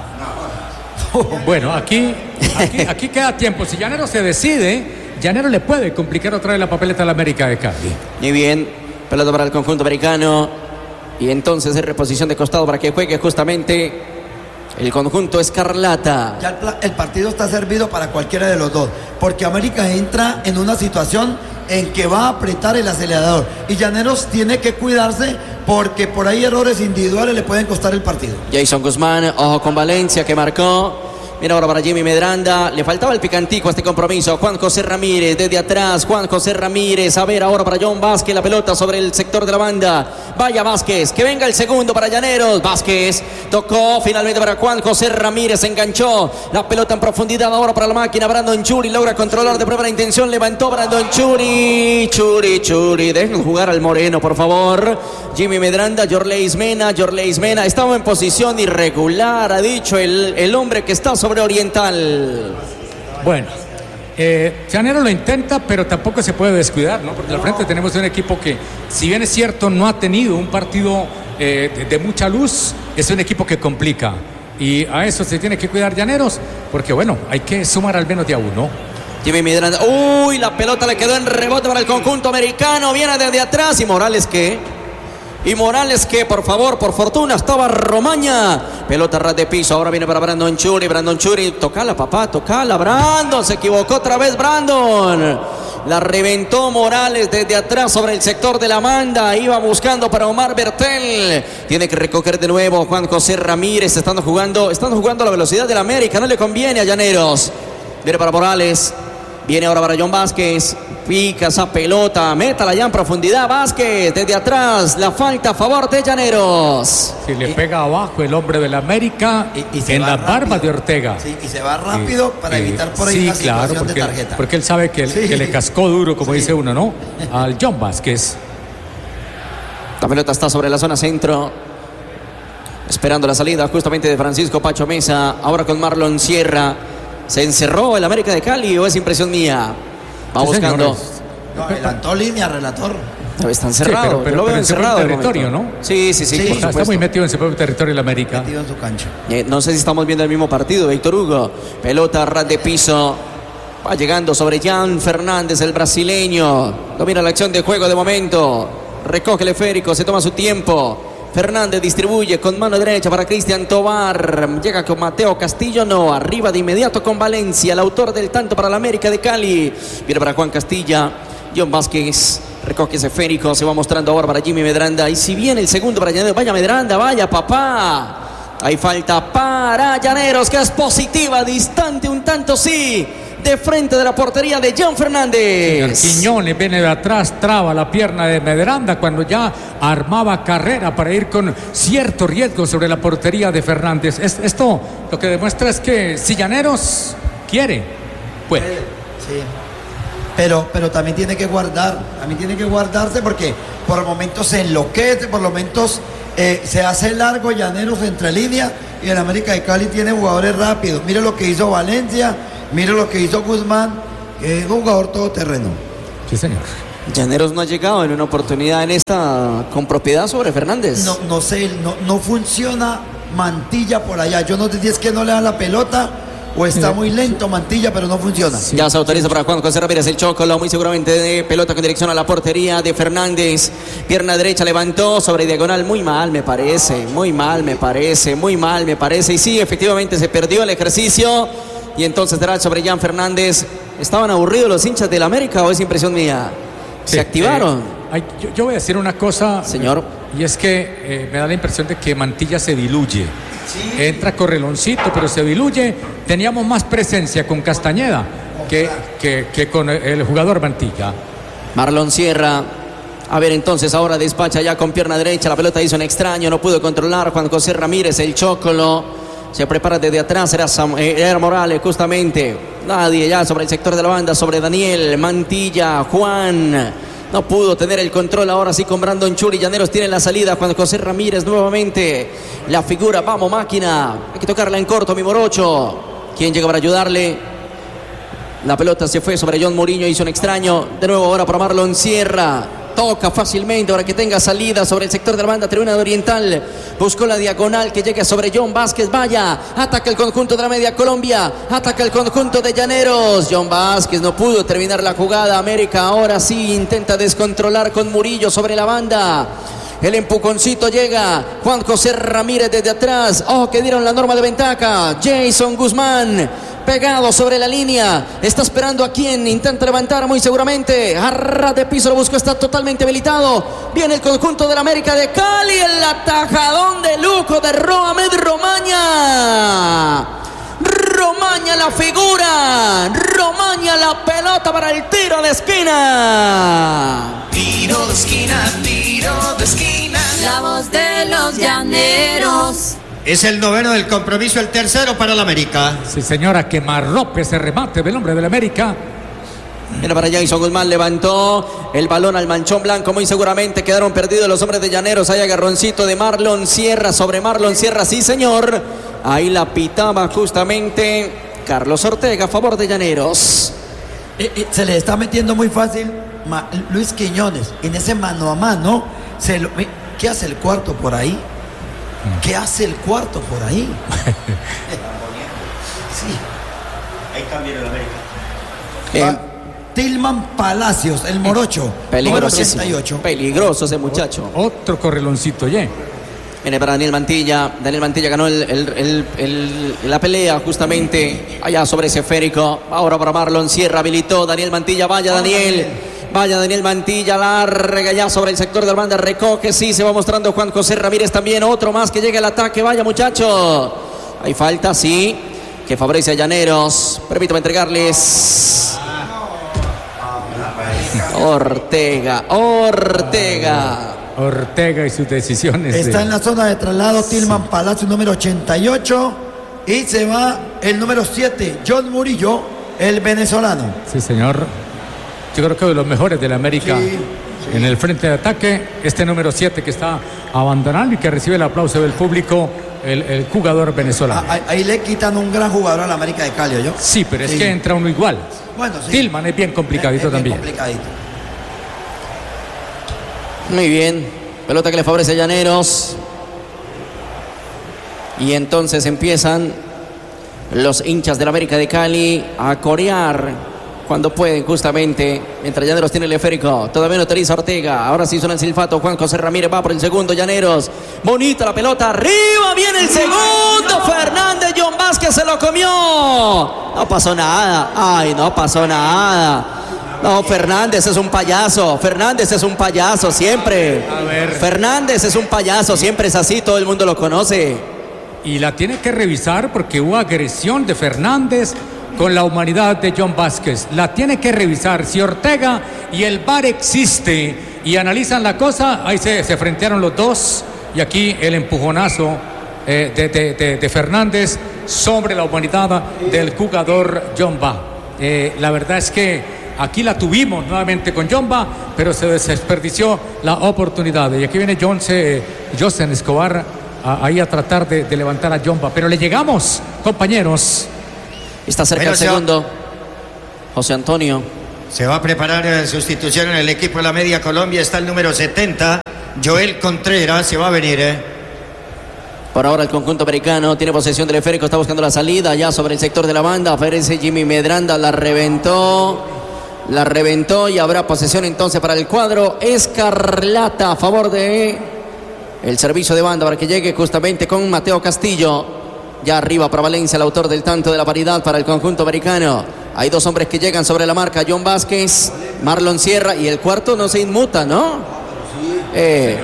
Bueno, aquí, aquí, aquí queda tiempo. Si Llanero se decide, Llanero le puede complicar otra vez la papeleta a la América de Cali. Muy bien, pelota para el conjunto americano. Y entonces es reposición de costado para que juegue justamente el conjunto Escarlata. Ya el, pla- el partido está servido para cualquiera de los dos, porque América entra en una situación en que va a apretar el acelerador y Llaneros tiene que cuidarse porque por ahí errores individuales le pueden costar el partido. Jason Guzmán, ojo con Valencia que marcó. Mira ahora para Jimmy Medranda. Le faltaba el picantico a este compromiso. Juan José Ramírez desde atrás. Juan José Ramírez. A ver ahora para John Vázquez. La pelota sobre el sector de la banda. Vaya Vázquez. Que venga el segundo para Llaneros. Vázquez tocó finalmente para Juan José Ramírez. Se enganchó. La pelota en profundidad ahora para la máquina. Brandon Churi logra controlar de primera intención. Levantó Brandon Churi. Churi, Churi. Dejen jugar al moreno, por favor. Jimmy Medranda. Jorleis Mena. Jorleis Mena. Estaba en posición irregular. Ha dicho el, el hombre que está sobre Oriental. Bueno, eh, Llanero lo intenta, pero tampoco se puede descuidar, ¿no? Porque al frente tenemos un equipo que, si bien es cierto, no ha tenido un partido eh, de, de mucha luz, es un equipo que complica. Y a eso se tiene que cuidar Llaneros, porque bueno, hay que sumar al menos de a uno. Jimmy Medranda. Uy, la pelota le quedó en rebote para el conjunto americano. Viene desde atrás. ¿Y Morales qué? Y Morales que, por favor, por fortuna, estaba Romaña. Pelota ras de piso. Ahora viene para Brandon Churi. Brandon Churi. Tocala, papá, tocala. Brandon. Se equivocó otra vez Brandon. La reventó Morales desde atrás sobre el sector de la banda. Iba buscando para Omar Bertel. Tiene que recoger de nuevo Juan José Ramírez. Están jugando, están jugando a la velocidad de la América. No le conviene a Llaneros. Viene para Morales. Viene ahora para John Vázquez. Pica esa pelota. Métala ya en profundidad. Vázquez desde atrás. La falta a favor de Llaneros. Si le pega abajo el hombre del América Y- y se en va la rápido. barba de Ortega. Sí, y se va rápido para Eh, evitar por ahí sí, una claro, situación porque, de tarjeta. porque él sabe que, Sí. que le cascó duro, como dice uno, ¿no? Al John Vázquez. La pelota está sobre la zona centro. Esperando la salida justamente de Francisco Pacho Mesa. Ahora con Marlon Sierra. ¿Se encerró el América de Cali o es impresión mía? Va Sí, buscando. señores. No, adelantó línea, relator. Está encerrado, Sí, pero, pero, yo lo veo pero en su encerrado. propio de territorio, momento. ¿no? Sí, sí, sí, Sí, por o sea, Está supuesto. muy metido en su propio territorio el América. Metido en su cancha. Eh, no sé si estamos viendo el mismo partido, Víctor Hugo. Pelota a ras de piso. Va llegando sobre Jan Fernández, el brasileño. Domina la acción de juego de momento. Recoge el esférico, se toma su tiempo. Fernández distribuye con mano derecha para Cristian Tobar. Llega con Mateo Castillo, no. Arriba de inmediato con Valencia, el autor del tanto para la América de Cali. Viene para Juan Castilla. John Vázquez recoge ese esférico. Se va mostrando ahora para Jimmy Medranda. Y si viene el segundo para Llaneros, vaya Medranda, vaya papá. Hay falta para Llaneros, que es positiva, distante un tanto, sí. De frente de la portería de John Fernández. Señor Quiñones viene de atrás, traba la pierna de Medranda cuando ya armaba carrera para ir con cierto riesgo sobre la portería de Fernández. Es, esto lo que demuestra es que si Llaneros quiere, puede. Sí. Pero, pero también tiene que guardar, también tiene que guardarse porque por momentos se enloquece, por momentos eh, se hace largo Llaneros entre líneas y el América de Cali tiene jugadores rápidos. Mire lo que hizo Valencia, mire lo que hizo Guzmán, que es un jugador todoterreno. Sí, señor. Llaneros no ha llegado en una oportunidad en esta con propiedad sobre Fernández. No, no sé, no, no funciona Mantilla por allá. Yo no sé si es que no le da la pelota o está muy lento Mantilla, pero no funciona. Sí. Ya se autoriza para Juan José Ramírez el Chocolo, muy seguramente de pelota con dirección a la portería de Fernández. Pierna derecha levantó sobre diagonal, muy mal me parece, muy mal me parece, muy mal me parece. Y sí, efectivamente se perdió el ejercicio. Y entonces será sobre Jan Fernández. ¿Estaban aburridos los hinchas del América o es impresión mía? ¿Se Sí, activaron? eh, hay- yo, yo voy a decir una cosa, Señor. y es que eh, me da la impresión de que Mantilla se diluye. Entra Correloncito, pero se diluye. Teníamos más presencia con Castañeda que, que, que con el jugador Mantilla. Marlon Sierra. A ver, entonces ahora despacha ya con pierna derecha. La pelota hizo un extraño, no pudo controlar. Juan José Ramírez, el Chocolo. Se prepara desde atrás, era, Sam, eh, era Morales justamente. Nadie ya sobre el sector de la banda, sobre Daniel, Mantilla, Juan. No pudo tener el control ahora sí con Brandon Churi. Llaneros tiene la salida. Juan José Ramírez nuevamente. La figura, vamos máquina. Hay que tocarla en corto, mi morocho. ¿Quién llega para ayudarle? La pelota se fue sobre John Mourinho, hizo un extraño. De nuevo ahora para Marlon Sierra. Toca fácilmente para que tenga salida sobre el sector de la banda, tribuna de Oriental. Buscó la diagonal que llega sobre John Vázquez. Vaya, ataca el conjunto de la media Colombia. Ataca el conjunto de Llaneros. John Vázquez no pudo terminar la jugada. América ahora sí intenta descontrolar con Murillo sobre la banda. El empujoncito llega. Juan José Ramírez desde atrás. Oh, que dieron la norma de ventaja. Jason Guzmán. Pegado sobre la línea. Está esperando a quien intenta levantar muy seguramente. A ras de piso lo buscó. Está totalmente habilitado. Viene el conjunto del América de Cali. El atajadón de lujo de Roamed Romaña. Romaña la figura. Romaña la pelota para el tiro de esquina. Tiro de esquina, tiro de esquina. La voz de los llaneros. Es el noveno del compromiso, el tercero para el América. Sí, señora, quemarrope ese remate del hombre del América. Mira para Jason Guzmán, levantó el balón al manchón blanco. Muy seguramente quedaron perdidos los hombres de Llaneros. Hay agarroncito de Marlon Sierra sobre Marlon Sierra, sí señor. Ahí la pitaba justamente Carlos Ortega a favor de Llaneros. Eh, eh, se le está metiendo muy fácil Ma- Luis Quiñones en ese mano a mano. Se lo, eh, ¿Qué hace el cuarto por ahí? ¿Qué hace el cuarto por ahí? Sí. Ahí cambia el América. Eh, Ah, Tilman Palacios, el morocho, número peligrosísimo, ochenta y ocho. peligroso ese muchacho. Otro correloncito, ye. Viene para Daniel Mantilla. Daniel Mantilla ganó el, el, el, el, la pelea justamente allá sobre ese esférico. Ahora para Marlon Sierra, habilitó Daniel Mantilla. Vaya Daniel. Vaya Daniel Mantilla, larga ya sobre el sector de la banda. Recoge, sí, se va mostrando Juan José Ramírez también. Otro más que llega al ataque. Vaya muchacho. Hay falta, sí, que favorece a Llaneros. Permítame entregarles. Ortega, Ortega. Ortega y sus decisiones. Está de- en la zona de traslado Tilman Palacios, número ochenta y ocho. Y se va el número siete, John Murillo, el venezolano. Sí, señor. Yo creo que de los mejores de la América. Sí, En el frente de ataque, este número siete que está abandonando y que recibe el aplauso del público, el, el jugador venezolano. Ah, Ahí, ahí le quitan un gran jugador a la América de Cali, ¿yo? Sí, pero es Sí. que entra uno igual. Bueno, sí. Tilman es bien complicadito Es- es bien también. complicadito. Muy bien. Pelota que le favorece a Llaneros. Y entonces empiezan los hinchas del América de Cali a corear cuando pueden, justamente, mientras Llaneros tiene el esférico. Todavía no utiliza Ortega. Ahora sí suena el silbato. Juan José Ramírez va por el segundo. Llaneros. Bonita la pelota. Arriba viene el segundo. Fernández. John Vázquez se lo comió. No pasó nada. Ay, no pasó nada. No, Fernández es un payaso. Fernández es un payaso siempre. A ver. Fernández es un payaso. Siempre es así. Todo el mundo lo conoce. Y la tiene que revisar porque hubo agresión de Fernández con la humanidad de John Vázquez. La tiene que revisar. Si Ortega y el V A R existe y analizan la cosa, ahí se, se frentearon los dos. Y aquí el empujonazo eh, de, de, de, de Fernández sobre la humanidad del jugador John Va. Eh, la verdad es que aquí la tuvimos nuevamente con John Va, pero se desperdició la oportunidad. Y aquí viene John C, José Escobar a, ahí a tratar de, de levantar a John Va. Pero le llegamos, compañeros. Está cerca el segundo. José Antonio. Se va a preparar en sustitución en el equipo de la Media Colombia. Está el número setenta, Joel Contreras. Se va a venir, ¿eh? Por ahora el conjunto americano tiene posesión del esférico. Está buscando la salida ya sobre el sector de la banda. Aparece Jimmy Medranda. La reventó. La reventó y habrá posesión entonces para el cuadro escarlata a favor de el servicio de banda para que llegue justamente con Mateo Castillo. Ya arriba para Valencia, el autor del tanto de la paridad para el conjunto americano. Hay dos hombres que llegan sobre la marca, John Vázquez, Marlon Sierra, y el cuarto no se inmuta, ¿no? Eh.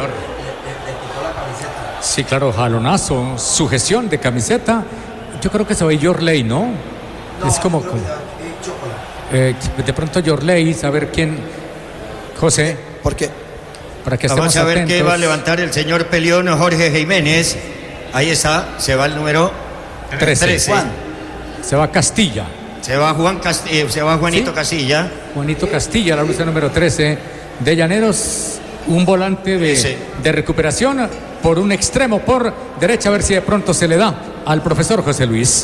Sí, claro, jalonazo, sujeción de camiseta. Yo creo que se ve Yorley, ¿no? No, es como... como eh, de pronto Yorley, a ver quién... José. ¿Por qué? Para que Vamos a ver atentos. qué va a levantar el señor Pelión Jorge Jiménez. Ahí está, se va el número trece. trece. Juan. Se va Castilla. Se va Juan Cast eh, se va Juanito ¿Sí? Castilla. Juanito Castilla, la lucha número trece de Llaneros, un volante de, Sí. de recuperación por un extremo por derecha, a ver si de pronto se le da al profesor José Luis.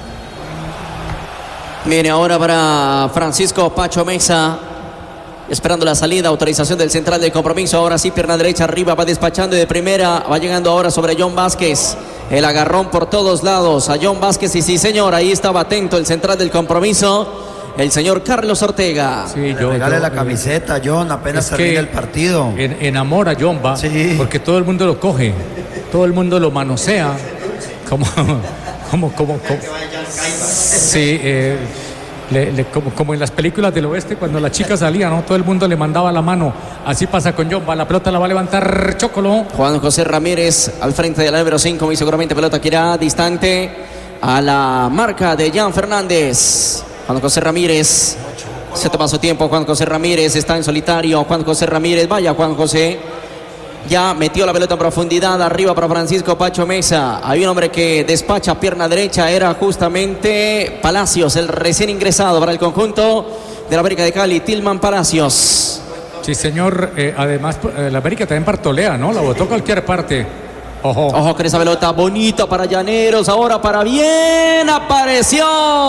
Viene ahora para Francisco Pacho Mesa, esperando la salida, autorización del central del compromiso. Ahora sí, pierna derecha arriba, va despachando de primera, va llegando ahora sobre John Vázquez. El agarrón por todos lados a John Vázquez, y sí señor, ahí estaba atento el central del compromiso, el señor Carlos Ortega. Sí, yo, Regale yo, la eh, camiseta, John, apenas es termina que el partido. en- enamora a John Va, Sí. porque todo el mundo lo coge, todo el mundo lo manosea, como, como, como, como sí, eh, le- le- como, como en las películas del oeste cuando la chica salía, ¿no? Todo el mundo le mandaba la mano. Así pasa con John Va, la pelota la va a levantar Chocolo. Juan José Ramírez al frente de la número cinco, muy seguramente pelota que irá distante a la marca de Jan Fernández. Juan José Ramírez se toma su tiempo. Juan José Ramírez está en solitario. Juan José Ramírez, vaya Juan José. Ya metió la pelota en profundidad, arriba para Francisco Pacho Mesa. Hay un hombre que despacha pierna derecha, era justamente Palacios, el recién ingresado para el conjunto de la América de Cali, Tilman Palacios. Sí, señor. Eh, además, eh, la América también partolea, ¿no? La botó cualquier parte. Ojo. Ojo con esa pelota bonita para Llaneros, ahora para bien, apareció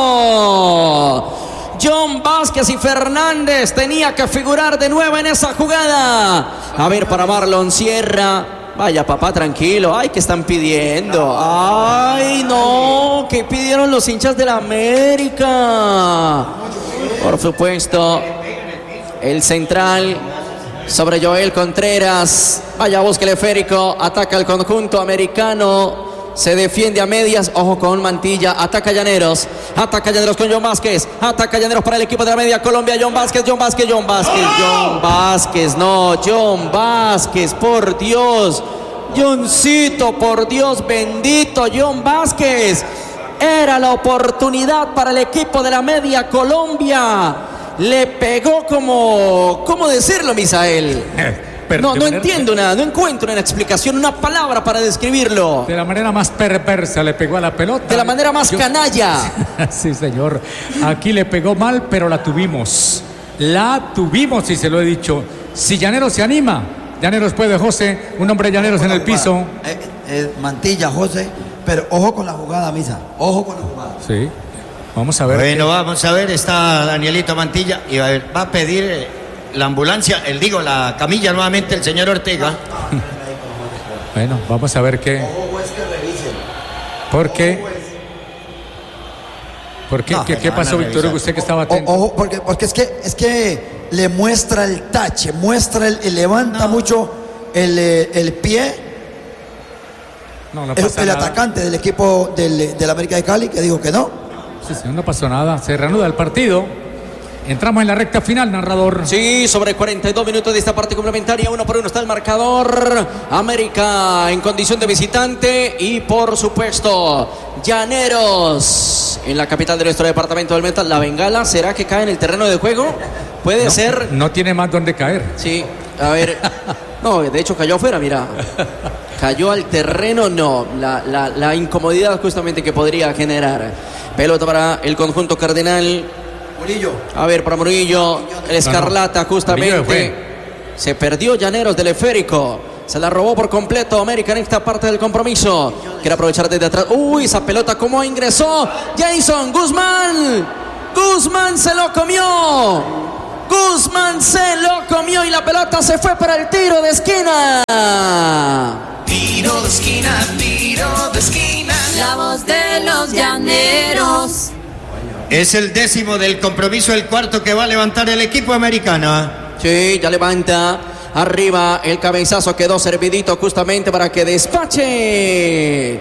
John Vázquez y Fernández tenía que figurar de nuevo en esa jugada. A ver para Marlon Sierra. Vaya papá, tranquilo. Ay, ¿qué están pidiendo? Ay, no, ¿qué pidieron los hinchas de la América? Por supuesto, el central sobre Joel Contreras. Vaya, busca el esférico, ataca el conjunto americano. Se defiende a medias, ojo con Mantilla, ataca Llaneros, ataca Llaneros con John Vázquez, ataca Llaneros para el equipo de la Media Colombia, John Vázquez, John Vázquez, John Vázquez, John Vázquez, no, John Vázquez, por Dios, Johncito, por Dios bendito, John Vázquez, era la oportunidad para el equipo de la Media Colombia, le pegó como, ¿cómo decirlo, Misael? Pero No, de no manera- entiendo nada, no encuentro una explicación, una palabra para describirlo. De la manera más perversa le pegó a la pelota. De la manera más Yo- canalla. Sí, señor. Aquí le pegó mal, pero la tuvimos. La tuvimos, y se lo he dicho. Si Llaneros se anima, Llaneros puede, José. Un hombre de Llaneros en el piso. Eh, eh, Mantilla, José, pero ojo con la jugada, Misa. Ojo con la jugada. Sí. Vamos a ver. Bueno, qué- vamos a ver, está Danielito Mantilla y va a, ver, va a pedir eh, la ambulancia, el digo, la camilla nuevamente el señor Ortega. Bueno, vamos a ver qué. ¿Por qué? ¿Por qué? No, ¿Qué, qué pasó, Víctor Hugo? Usted que estaba atento. O- Ojo, porque, porque es que es que le muestra el tache, muestra el, el levanta No. mucho el, eh, el pie. No, no El, pasa el nada. atacante del equipo del, del América de Cali que dijo que no. Sí, sí, no pasó nada. Se reanuda el partido. Entramos en la recta final, narrador. Sí, sobre cuarenta y dos minutos de esta parte complementaria, uno por uno está el marcador. América en condición de visitante y por supuesto Llaneros en la capital de nuestro departamento del Meta. La bengala, ¿será que cae en el terreno de juego? Puede No, ser. No tiene más donde caer. Sí, a ver. No, de hecho cayó afuera, mira. Cayó al terreno, no. La, la, la incomodidad justamente que podría generar. Pelota para el conjunto cardenal. Murillo. A ver, para Murillo, el Escarlata Murillo justamente. fue. Se perdió Llaneros del esférico. Se la robó por completo América en esta parte del compromiso. Quiere aprovechar desde atrás. Uy, esa pelota cómo ingresó. Jason Guzmán. Guzmán se lo comió. Guzmán se lo comió y la pelota se fue para el tiro de esquina. Tiro de esquina, tiro de esquina. La voz de los llaneros. Es el décimo del compromiso, el cuarto que va a levantar el equipo americano. Sí, ya levanta. Arriba el cabezazo quedó servidito justamente para que despache.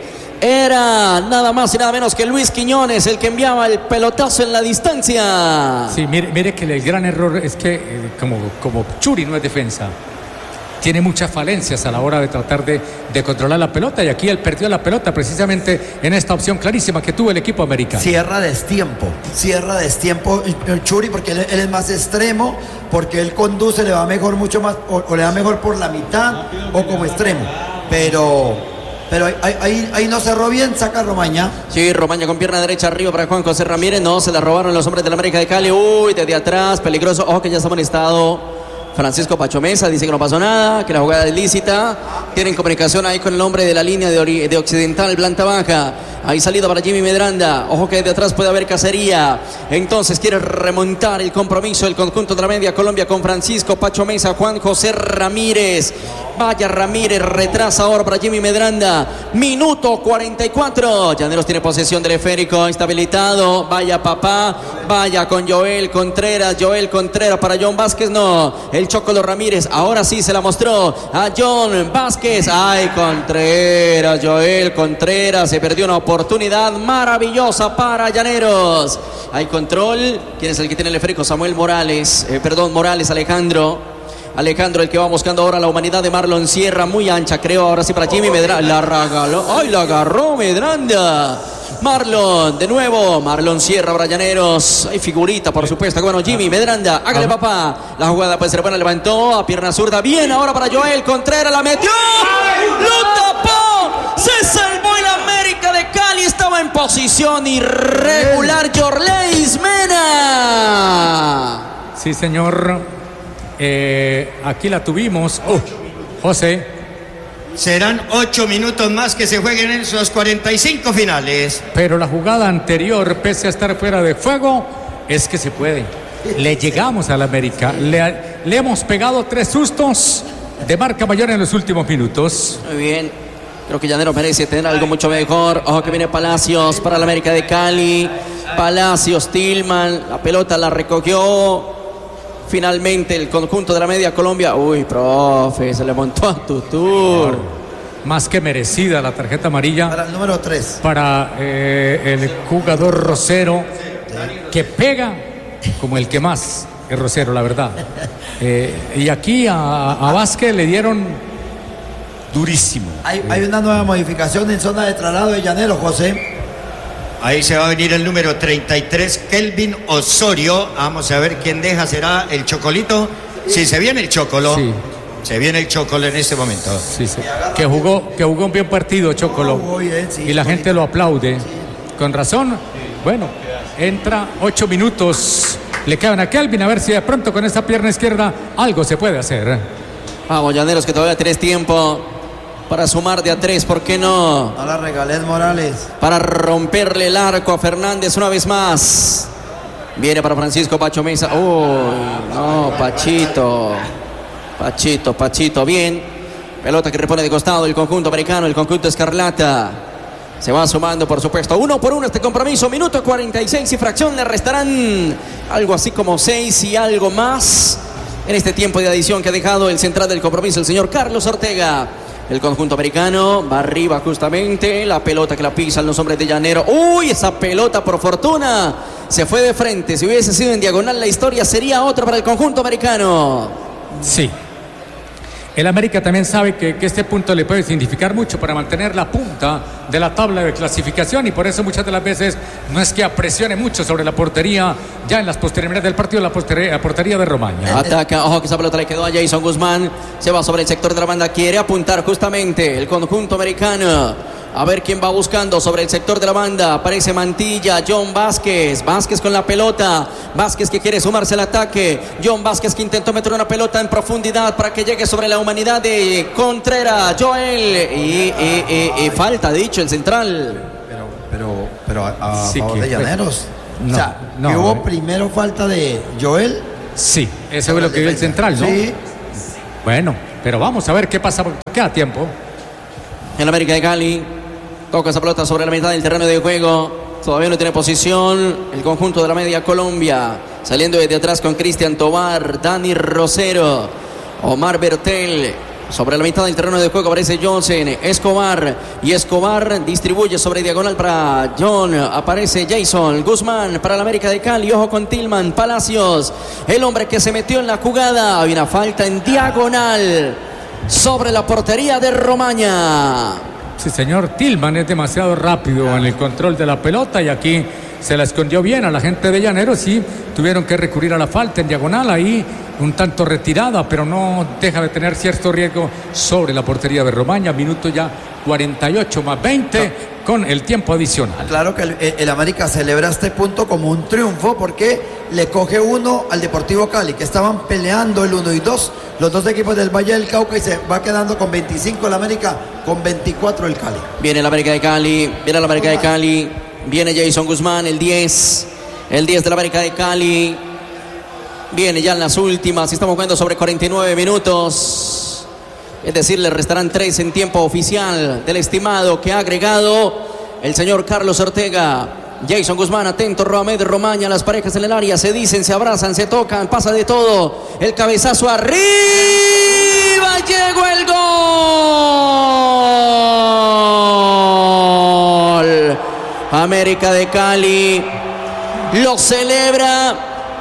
Era nada más y nada menos que Luis Quiñones el que enviaba el pelotazo en la distancia. Sí, mire, mire que el gran error es que eh, como, como Churi no es defensa, tiene muchas falencias a la hora de tratar de, de controlar la pelota y aquí él perdió la pelota precisamente en esta opción clarísima que tuvo el equipo americano. Cierra destiempo, cierra destiempo el Churi porque él, él es más extremo, porque él conduce, le va mejor mucho más, o, o le va mejor por la mitad o como extremo. Pero, pero ahí, ahí, ahí no cerró bien, saca Romaña. Sí, Romaña con pierna derecha arriba para Juan José Ramírez. No, se la robaron los hombres de la América de Cali. Uy, desde atrás, peligroso. Ojo que ya está amonestado Francisco Pacho Mesa, dice que no pasó nada, que la jugada es lícita. Tienen comunicación ahí con el hombre de la línea de, ori- de Occidental, planta baja. Ahí salida para Jimmy Medranda. Ojo que de atrás puede haber cacería. Entonces quiere remontar el compromiso el conjunto de la media Colombia con Francisco Pacho Mesa, Juan José Ramírez. Vaya Ramírez, retrasa ahora para Jimmy Medranda. Minuto cuarenta y cuatro. Llaneros tiene posesión del esférico, está habilitado. Vaya papá, vaya con Joel Contreras. Joel Contreras para John Vázquez, no. El Chocolo Ramírez, ahora sí se la mostró a John Vázquez. Ay, Contreras, Joel Contreras. Se perdió una oportunidad maravillosa para Llaneros. Hay control. ¿Quién es el que tiene el esférico? Samuel Morales. Eh, perdón, Morales, Alejandro. Alejandro, el que va buscando ahora la humanidad de Marlon Sierra, muy ancha, creo, ahora sí para Jimmy Medranda. La regaló, ¡ay, la agarró Medranda! Marlon, de nuevo, Marlon Sierra, Brayaneros. Hay figurita, por supuesto. Bueno, Jimmy Medranda, hágale papá. La jugada puede ser buena, levantó a pierna zurda. Bien, ahora para Joel Contreras, la metió. ¡Lo tapó! Se salvó el América de Cali. Estaba en posición irregular. Jorleis Mena. Sí, señor. Eh, aquí la tuvimos. Oh, José. Serán ocho minutos más que se jueguen en esos cuarenta y cinco finales. Pero la jugada anterior, pese a estar fuera de fuego, es que se puede. Le llegamos a la América. Le, le hemos pegado tres sustos de marca mayor en los últimos minutos. Muy bien. Creo que Llaneros merece tener algo mucho mejor. Ojo que viene Palacios para la América de Cali. Palacios, Tillman. La pelota la recogió. Finalmente el conjunto de la media Colombia. Uy, profe, se le montó a Tutur. Más que merecida la tarjeta amarilla. Para el número tres. Para eh, el jugador Rosero, que pega como el que más es Rosero, la verdad. Eh, y aquí a, a Vázquez le dieron durísimo. Hay, hay una nueva modificación en zona de traslado de Llaneros, José. Ahí se va a venir el número treinta y tres, Kelvin Osorio. Vamos a ver quién deja, será el Chocolito. Si se viene el Chocolo. Sí. Se viene el Chocolo en este momento. Sí, sí. Que jugó, que jugó un bien partido, Chocolo. Jugó bien, sí, Y la gente lo aplaude. Con razón. Bueno, entra ocho minutos. Le quedan a Kelvin a ver si de pronto con esta pierna izquierda algo se puede hacer. Vamos, Llaneros, que todavía tenés tiempo para sumar de a tres, ¿por qué no? No la regalés, Morales. Para romperle el arco a Fernández una vez más. Viene para Francisco Pacho Mesa. Uy, no, Pachito. Pachito, Pachito, bien. Pelota que repone de costado el conjunto americano, el conjunto escarlata. Se va sumando, por supuesto, uno por uno este compromiso. Minuto cuarenta y seis y fracción. Le restarán algo así como seis y algo más en este tiempo de adición que ha dejado el central del compromiso, el señor Carlos Ortega. El conjunto americano va arriba justamente. La pelota que la pisan los hombres de Llanero. Uy, esa pelota por fortuna se fue de frente. Si hubiese sido en diagonal la historia sería otra para el conjunto americano. Sí. El América también sabe que, que este punto le puede significar mucho para mantener la punta de la tabla de clasificación y por eso muchas de las veces no es que apresione mucho sobre la portería ya en las posterioridades del partido, la portería, la portería de Romaña. Ataca, ojo que esa pelota le quedó a Jason Guzmán, se va sobre el sector de la banda, quiere apuntar justamente el conjunto americano. A ver quién va buscando sobre el sector de la banda. Aparece Mantilla, John Vázquez. Vázquez con la pelota. Vázquez que quiere sumarse al ataque. John Vázquez que intentó meter una pelota en profundidad para que llegue sobre la humanidad de Contreras. Joel. Y, y, y, y falta, dicho, el central. Pero, pero, pero a, a Sí, favor que de Llaneros. fue- o sea, no, que no, hubo eh. primero falta de Joel. Sí, eso fue lo que vio el central, ¿no? Sí. Bueno, pero vamos a ver qué pasa porque queda tiempo. En América de Cali. Toca esa pelota sobre la mitad del terreno de juego. Todavía no tiene posición el conjunto de la media Colombia. Saliendo desde atrás con Cristian Tobar, Dani Rosero, Omar Bertel. Sobre la mitad del terreno de juego aparece Johnson, Escobar. Y Escobar distribuye sobre diagonal para John. Aparece Jason Guzmán para la América de Cali. Ojo con Tillman Palacios. El hombre que se metió en la jugada. Hay una falta en diagonal sobre la portería de Romaña. Sí, señor, Tillman es demasiado rápido en el control de la pelota y aquí se la escondió bien a la gente de Llaneros y tuvieron que recurrir a la falta en diagonal ahí, un tanto retirada, pero no deja de tener cierto riesgo sobre la portería de Romaña. Minuto ya cuarenta y ocho más veinte con el tiempo adicional. Claro que el, el América celebra este punto como un triunfo porque le coge uno al Deportivo Cali, que estaban peleando el uno y dos, los dos equipos del Valle del Cauca, y se va quedando con veinticinco el América, con veinticuatro el Cali. Viene la América de Cali, viene la América de Cali, viene Jason Guzmán, el diez, el diez de la América de Cali. Viene ya en las últimas, estamos jugando sobre cuarenta y nueve minutos. Es decir, le restarán tres en tiempo oficial del estimado que ha agregado el señor Carlos Ortega. Jason Guzmán, atento, Roamed Romaña, las parejas en el área se dicen, se abrazan, se tocan, pasa de todo. El cabezazo arriba, llegó el gol. América de Cali lo celebra.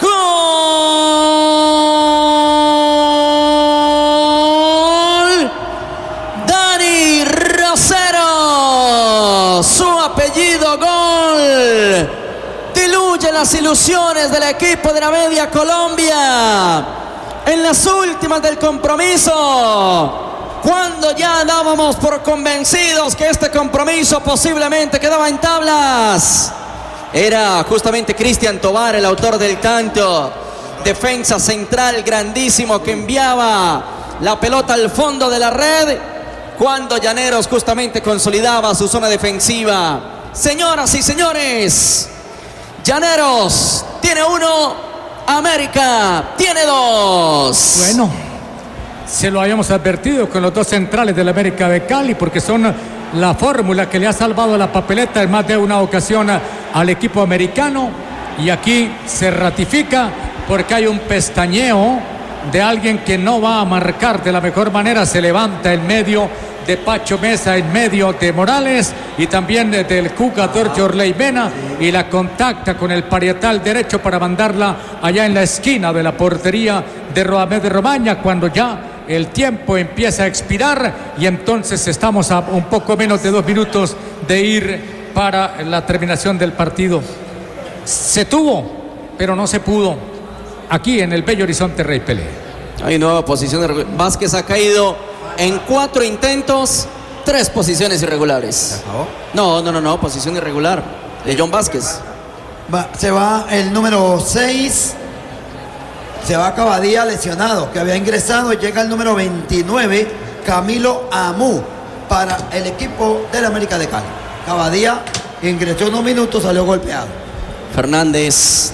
¡Gol! Dani Rosero, su apellido, gol. Diluye las ilusiones del equipo de la media Colombia en las últimas del compromiso, cuando ya dábamos por convencidos que este compromiso posiblemente quedaba en tablas. Era justamente Cristian Tobar el autor del tanto. Defensa central grandísimo que enviaba la pelota al fondo de la red cuando Llaneros justamente consolidaba su zona defensiva. Señoras y señores, Llaneros tiene uno, América tiene dos. Bueno, se lo habíamos advertido con los dos centrales del América de Cali porque son la fórmula que le ha salvado la papeleta en más de una ocasión al equipo americano, y aquí se ratifica porque hay un pestañeo de alguien que no va a marcar de la mejor manera. Se levanta en medio de Pacho Mesa, en medio de Morales y también del jugador Jorley Mena, y la contacta con el parietal derecho para mandarla allá en la esquina de la portería de Roamed de Romaña, cuando ya el tiempo empieza a expirar y entonces estamos a un poco menos de dos minutos de ir para la terminación del partido. Se tuvo, pero no se pudo aquí en el Bello Horizonte Rey Pelé. Hay nueva posición de Vázquez, ha caído en cuatro intentos, tres posiciones irregulares. No, no, no, no, posición irregular de John Vázquez. Va, se va el número seis, se va Cavadía lesionado, que había ingresado, y llega el número veintinueve, Camilo Amú, para el equipo del América de Cali. Cavadía ingresó unos minutos, salió golpeado. Fernández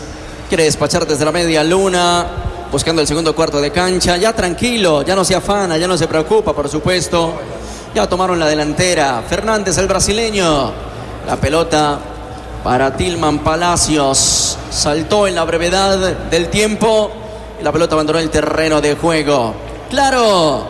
Quiere despachar desde la media luna, buscando el segundo cuarto de cancha. Ya tranquilo, ya no se afana, ya no se preocupa, por supuesto. Ya tomaron la delantera. Fernández, el brasileño. La pelota para Tillman Palacios. Saltó en la brevedad del tiempo y la pelota abandonó el terreno de juego. Claro,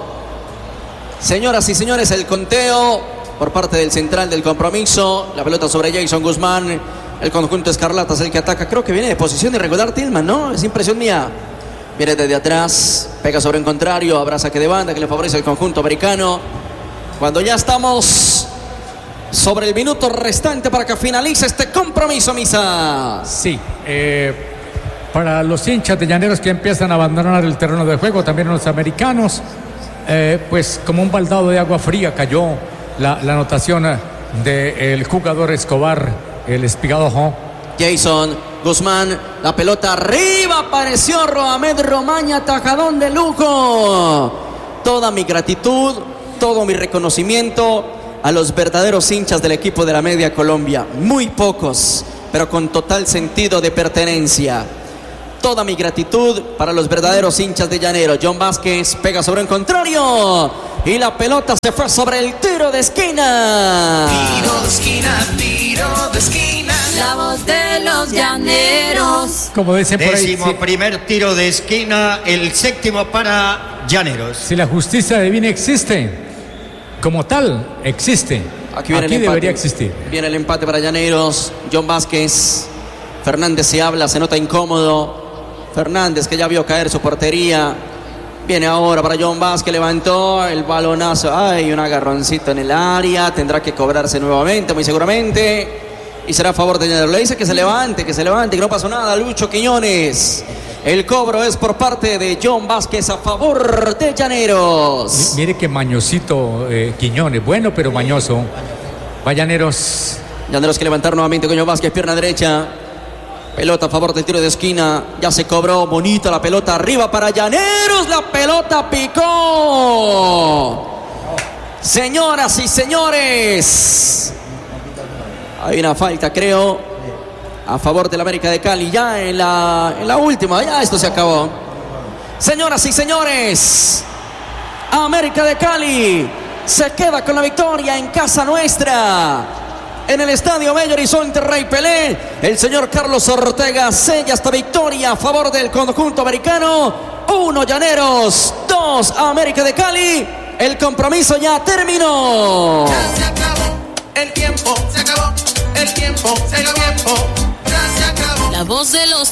señoras y señores, el conteo por parte del central del compromiso. La pelota sobre Jason Guzmán. El conjunto escarlata es el que ataca. Creo que viene de posición irregular Tillman, ¿no? Es impresión mía. Viene desde atrás, pega sobre un contrario, habrá saque de banda que le favorece al conjunto americano. Cuando ya estamos sobre el minuto restante para que finalice este compromiso, Misa. Sí, eh, para los hinchas de Llaneros que empiezan a abandonar el terreno de juego, también los americanos, eh, pues como un baldado de agua fría cayó la, la anotación del jugador Escobar, el Espigado. Jason Guzmán, la pelota arriba, apareció Roamed Romaña, tajadón de lujo. Toda mi gratitud, todo mi reconocimiento a los verdaderos hinchas del equipo de la Media Colombia. Muy pocos, pero con total sentido de pertenencia. Toda mi gratitud para los verdaderos hinchas de Llanero. John Vázquez pega sobre un contrario y la pelota se fue sobre el tiro de esquina. Tiro de esquina, tiro de esquina. La voz de los llaneros. Como dicen por ahí, Décimo si, primer tiro de esquina, el séptimo para Llaneros. si la justicia divina existe, como tal, existe. Aquí, viene Aquí el debería empate. existir. Viene el empate para Llaneros. John Vázquez. Fernández se habla, se nota incómodo. Fernández, que ya vio caer su portería. Viene ahora para John Vázquez, levantó el balonazo. Ay, un agarroncito en el área. Tendrá que cobrarse nuevamente, muy seguramente. Y será a favor de Llaneros. Le dice que se levante, que se levante, que no pasó nada. Lucho Quiñones. El cobro es por parte de John Vázquez a favor de Llaneros. Mire que mañosito eh, Quiñones, bueno pero mañoso. Va Llaneros. Llaneros que levantar nuevamente con John Vázquez, pierna derecha. Pelota a favor del tiro de esquina. Ya se cobró, bonita la pelota arriba para Llaneros. La pelota picó. Señoras y señores, hay una falta, creo, a favor del América de Cali. Ya en la, en la última, ya esto se acabó. Señoras y señores, América de Cali se queda con la victoria en casa nuestra. En el estadio Belo Horizonte Rey Pelé, el señor Carlos Ortega sella esta victoria a favor del conjunto americano. Uno Llaneros, dos América de Cali. El compromiso ya terminó. Ya se acabó el tiempo, se acabó el tiempo, se acabó el tiempo. Ya se acabó. La voz de los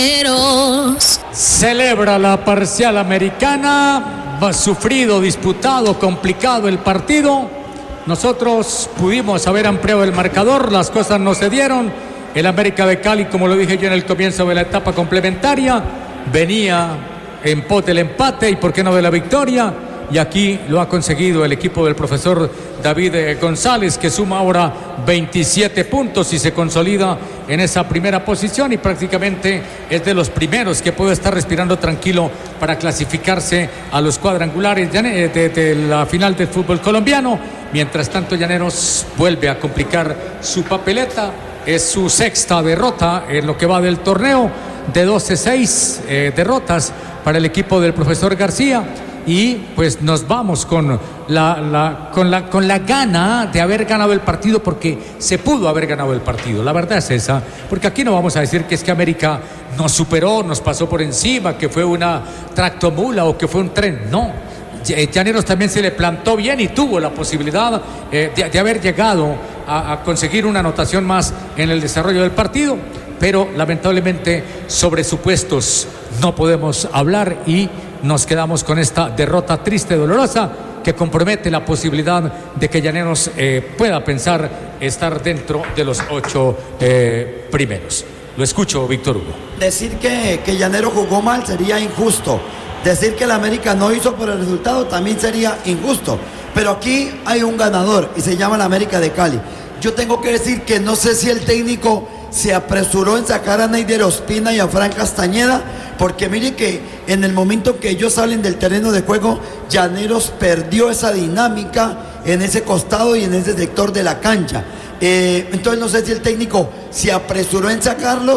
llaneros. Celebra la parcial americana. Va sufrido, disputado, complicado el partido. Nosotros pudimos haber ampliado el marcador, las cosas no se dieron. El América de Cali, como lo dije yo en el comienzo de la etapa complementaria, venía en pos del empate y por qué no de la victoria. Y aquí lo ha conseguido el equipo del profesor David González, que suma ahora veintisiete puntos y se consolida en esa primera posición y prácticamente es de los primeros que puede estar respirando tranquilo para clasificarse a los cuadrangulares de, de, de la final del fútbol colombiano. Mientras tanto, Llaneros vuelve a complicar su papeleta. Es su sexta derrota en lo que va del torneo, de doce seis eh, derrotas para el equipo del profesor García. Y pues nos vamos con la, la, con, la, con la gana de haber ganado el partido, porque se pudo haber ganado el partido. La verdad es esa, porque aquí no vamos a decir que es que América nos superó, nos pasó por encima, que fue una tractomula o que fue un tren. No, Llaneros también se le plantó bien y tuvo la posibilidad eh, de, de haber llegado a, a conseguir una anotación más en el desarrollo del partido, pero lamentablemente sobre supuestos no podemos hablar y nos quedamos con esta derrota triste, dolorosa, que compromete la posibilidad de que Llaneros eh, pueda pensar estar dentro de los ocho eh, primeros. Lo escucho, Víctor Hugo. Decir que, que Llanero jugó mal sería injusto. Decir que el América no hizo por el resultado también sería injusto. Pero aquí hay un ganador y se llama el América de Cali. Yo tengo que decir que no sé si el técnico se apresuró en sacar a Neider Ospina y a Fran Castañeda, porque mire que en el momento que ellos salen del terreno de juego, Llaneros perdió esa dinámica en ese costado y en ese sector de la cancha. Eh, entonces no sé si el técnico se apresuró en sacarlos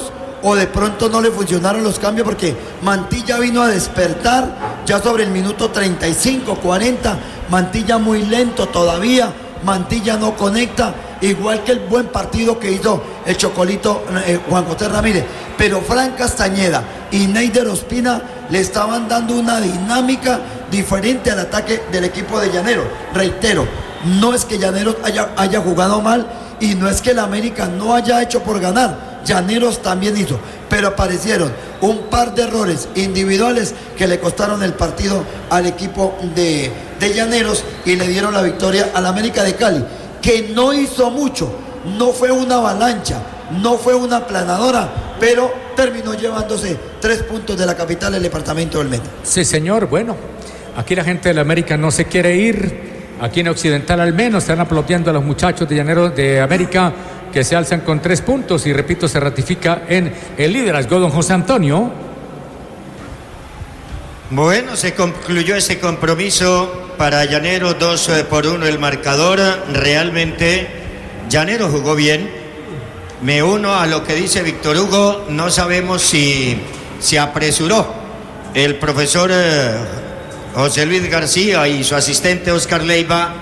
o de pronto no le funcionaron los cambios porque Mantilla vino a despertar ya sobre el minuto treinta y cinco, cuarenta, Mantilla muy lento todavía, Mantilla no conecta, igual que el buen partido que hizo el Chocolito eh, Juan José Ramírez, pero Fran Castañeda y Neider Ospina le estaban dando una dinámica diferente al ataque del equipo de Llaneros. Reitero, no es que Llaneros haya, haya jugado mal y no es que el América no haya hecho por ganar, Llaneros también hizo, pero aparecieron un par de errores individuales que le costaron el partido al equipo de, de Llaneros y le dieron la victoria al América de Cali, que no hizo mucho, no fue una avalancha, no fue una aplanadora, pero terminó llevándose tres puntos de la capital del departamento del Meta. Sí, señor, bueno, aquí la gente de la América no se quiere ir, aquí en Occidental al menos están aplaudiendo a los muchachos de Llaneros de América que se alzan con tres puntos y repito, se ratifica en el liderazgo don José Antonio. Bueno, se concluyó ese compromiso para Llaneros, dos por uno el marcador. Realmente Llaneros jugó bien. Me uno a lo que dice Víctor Hugo, no sabemos si se apresuró el profesor eh, José Luis García y su asistente Oscar Leiva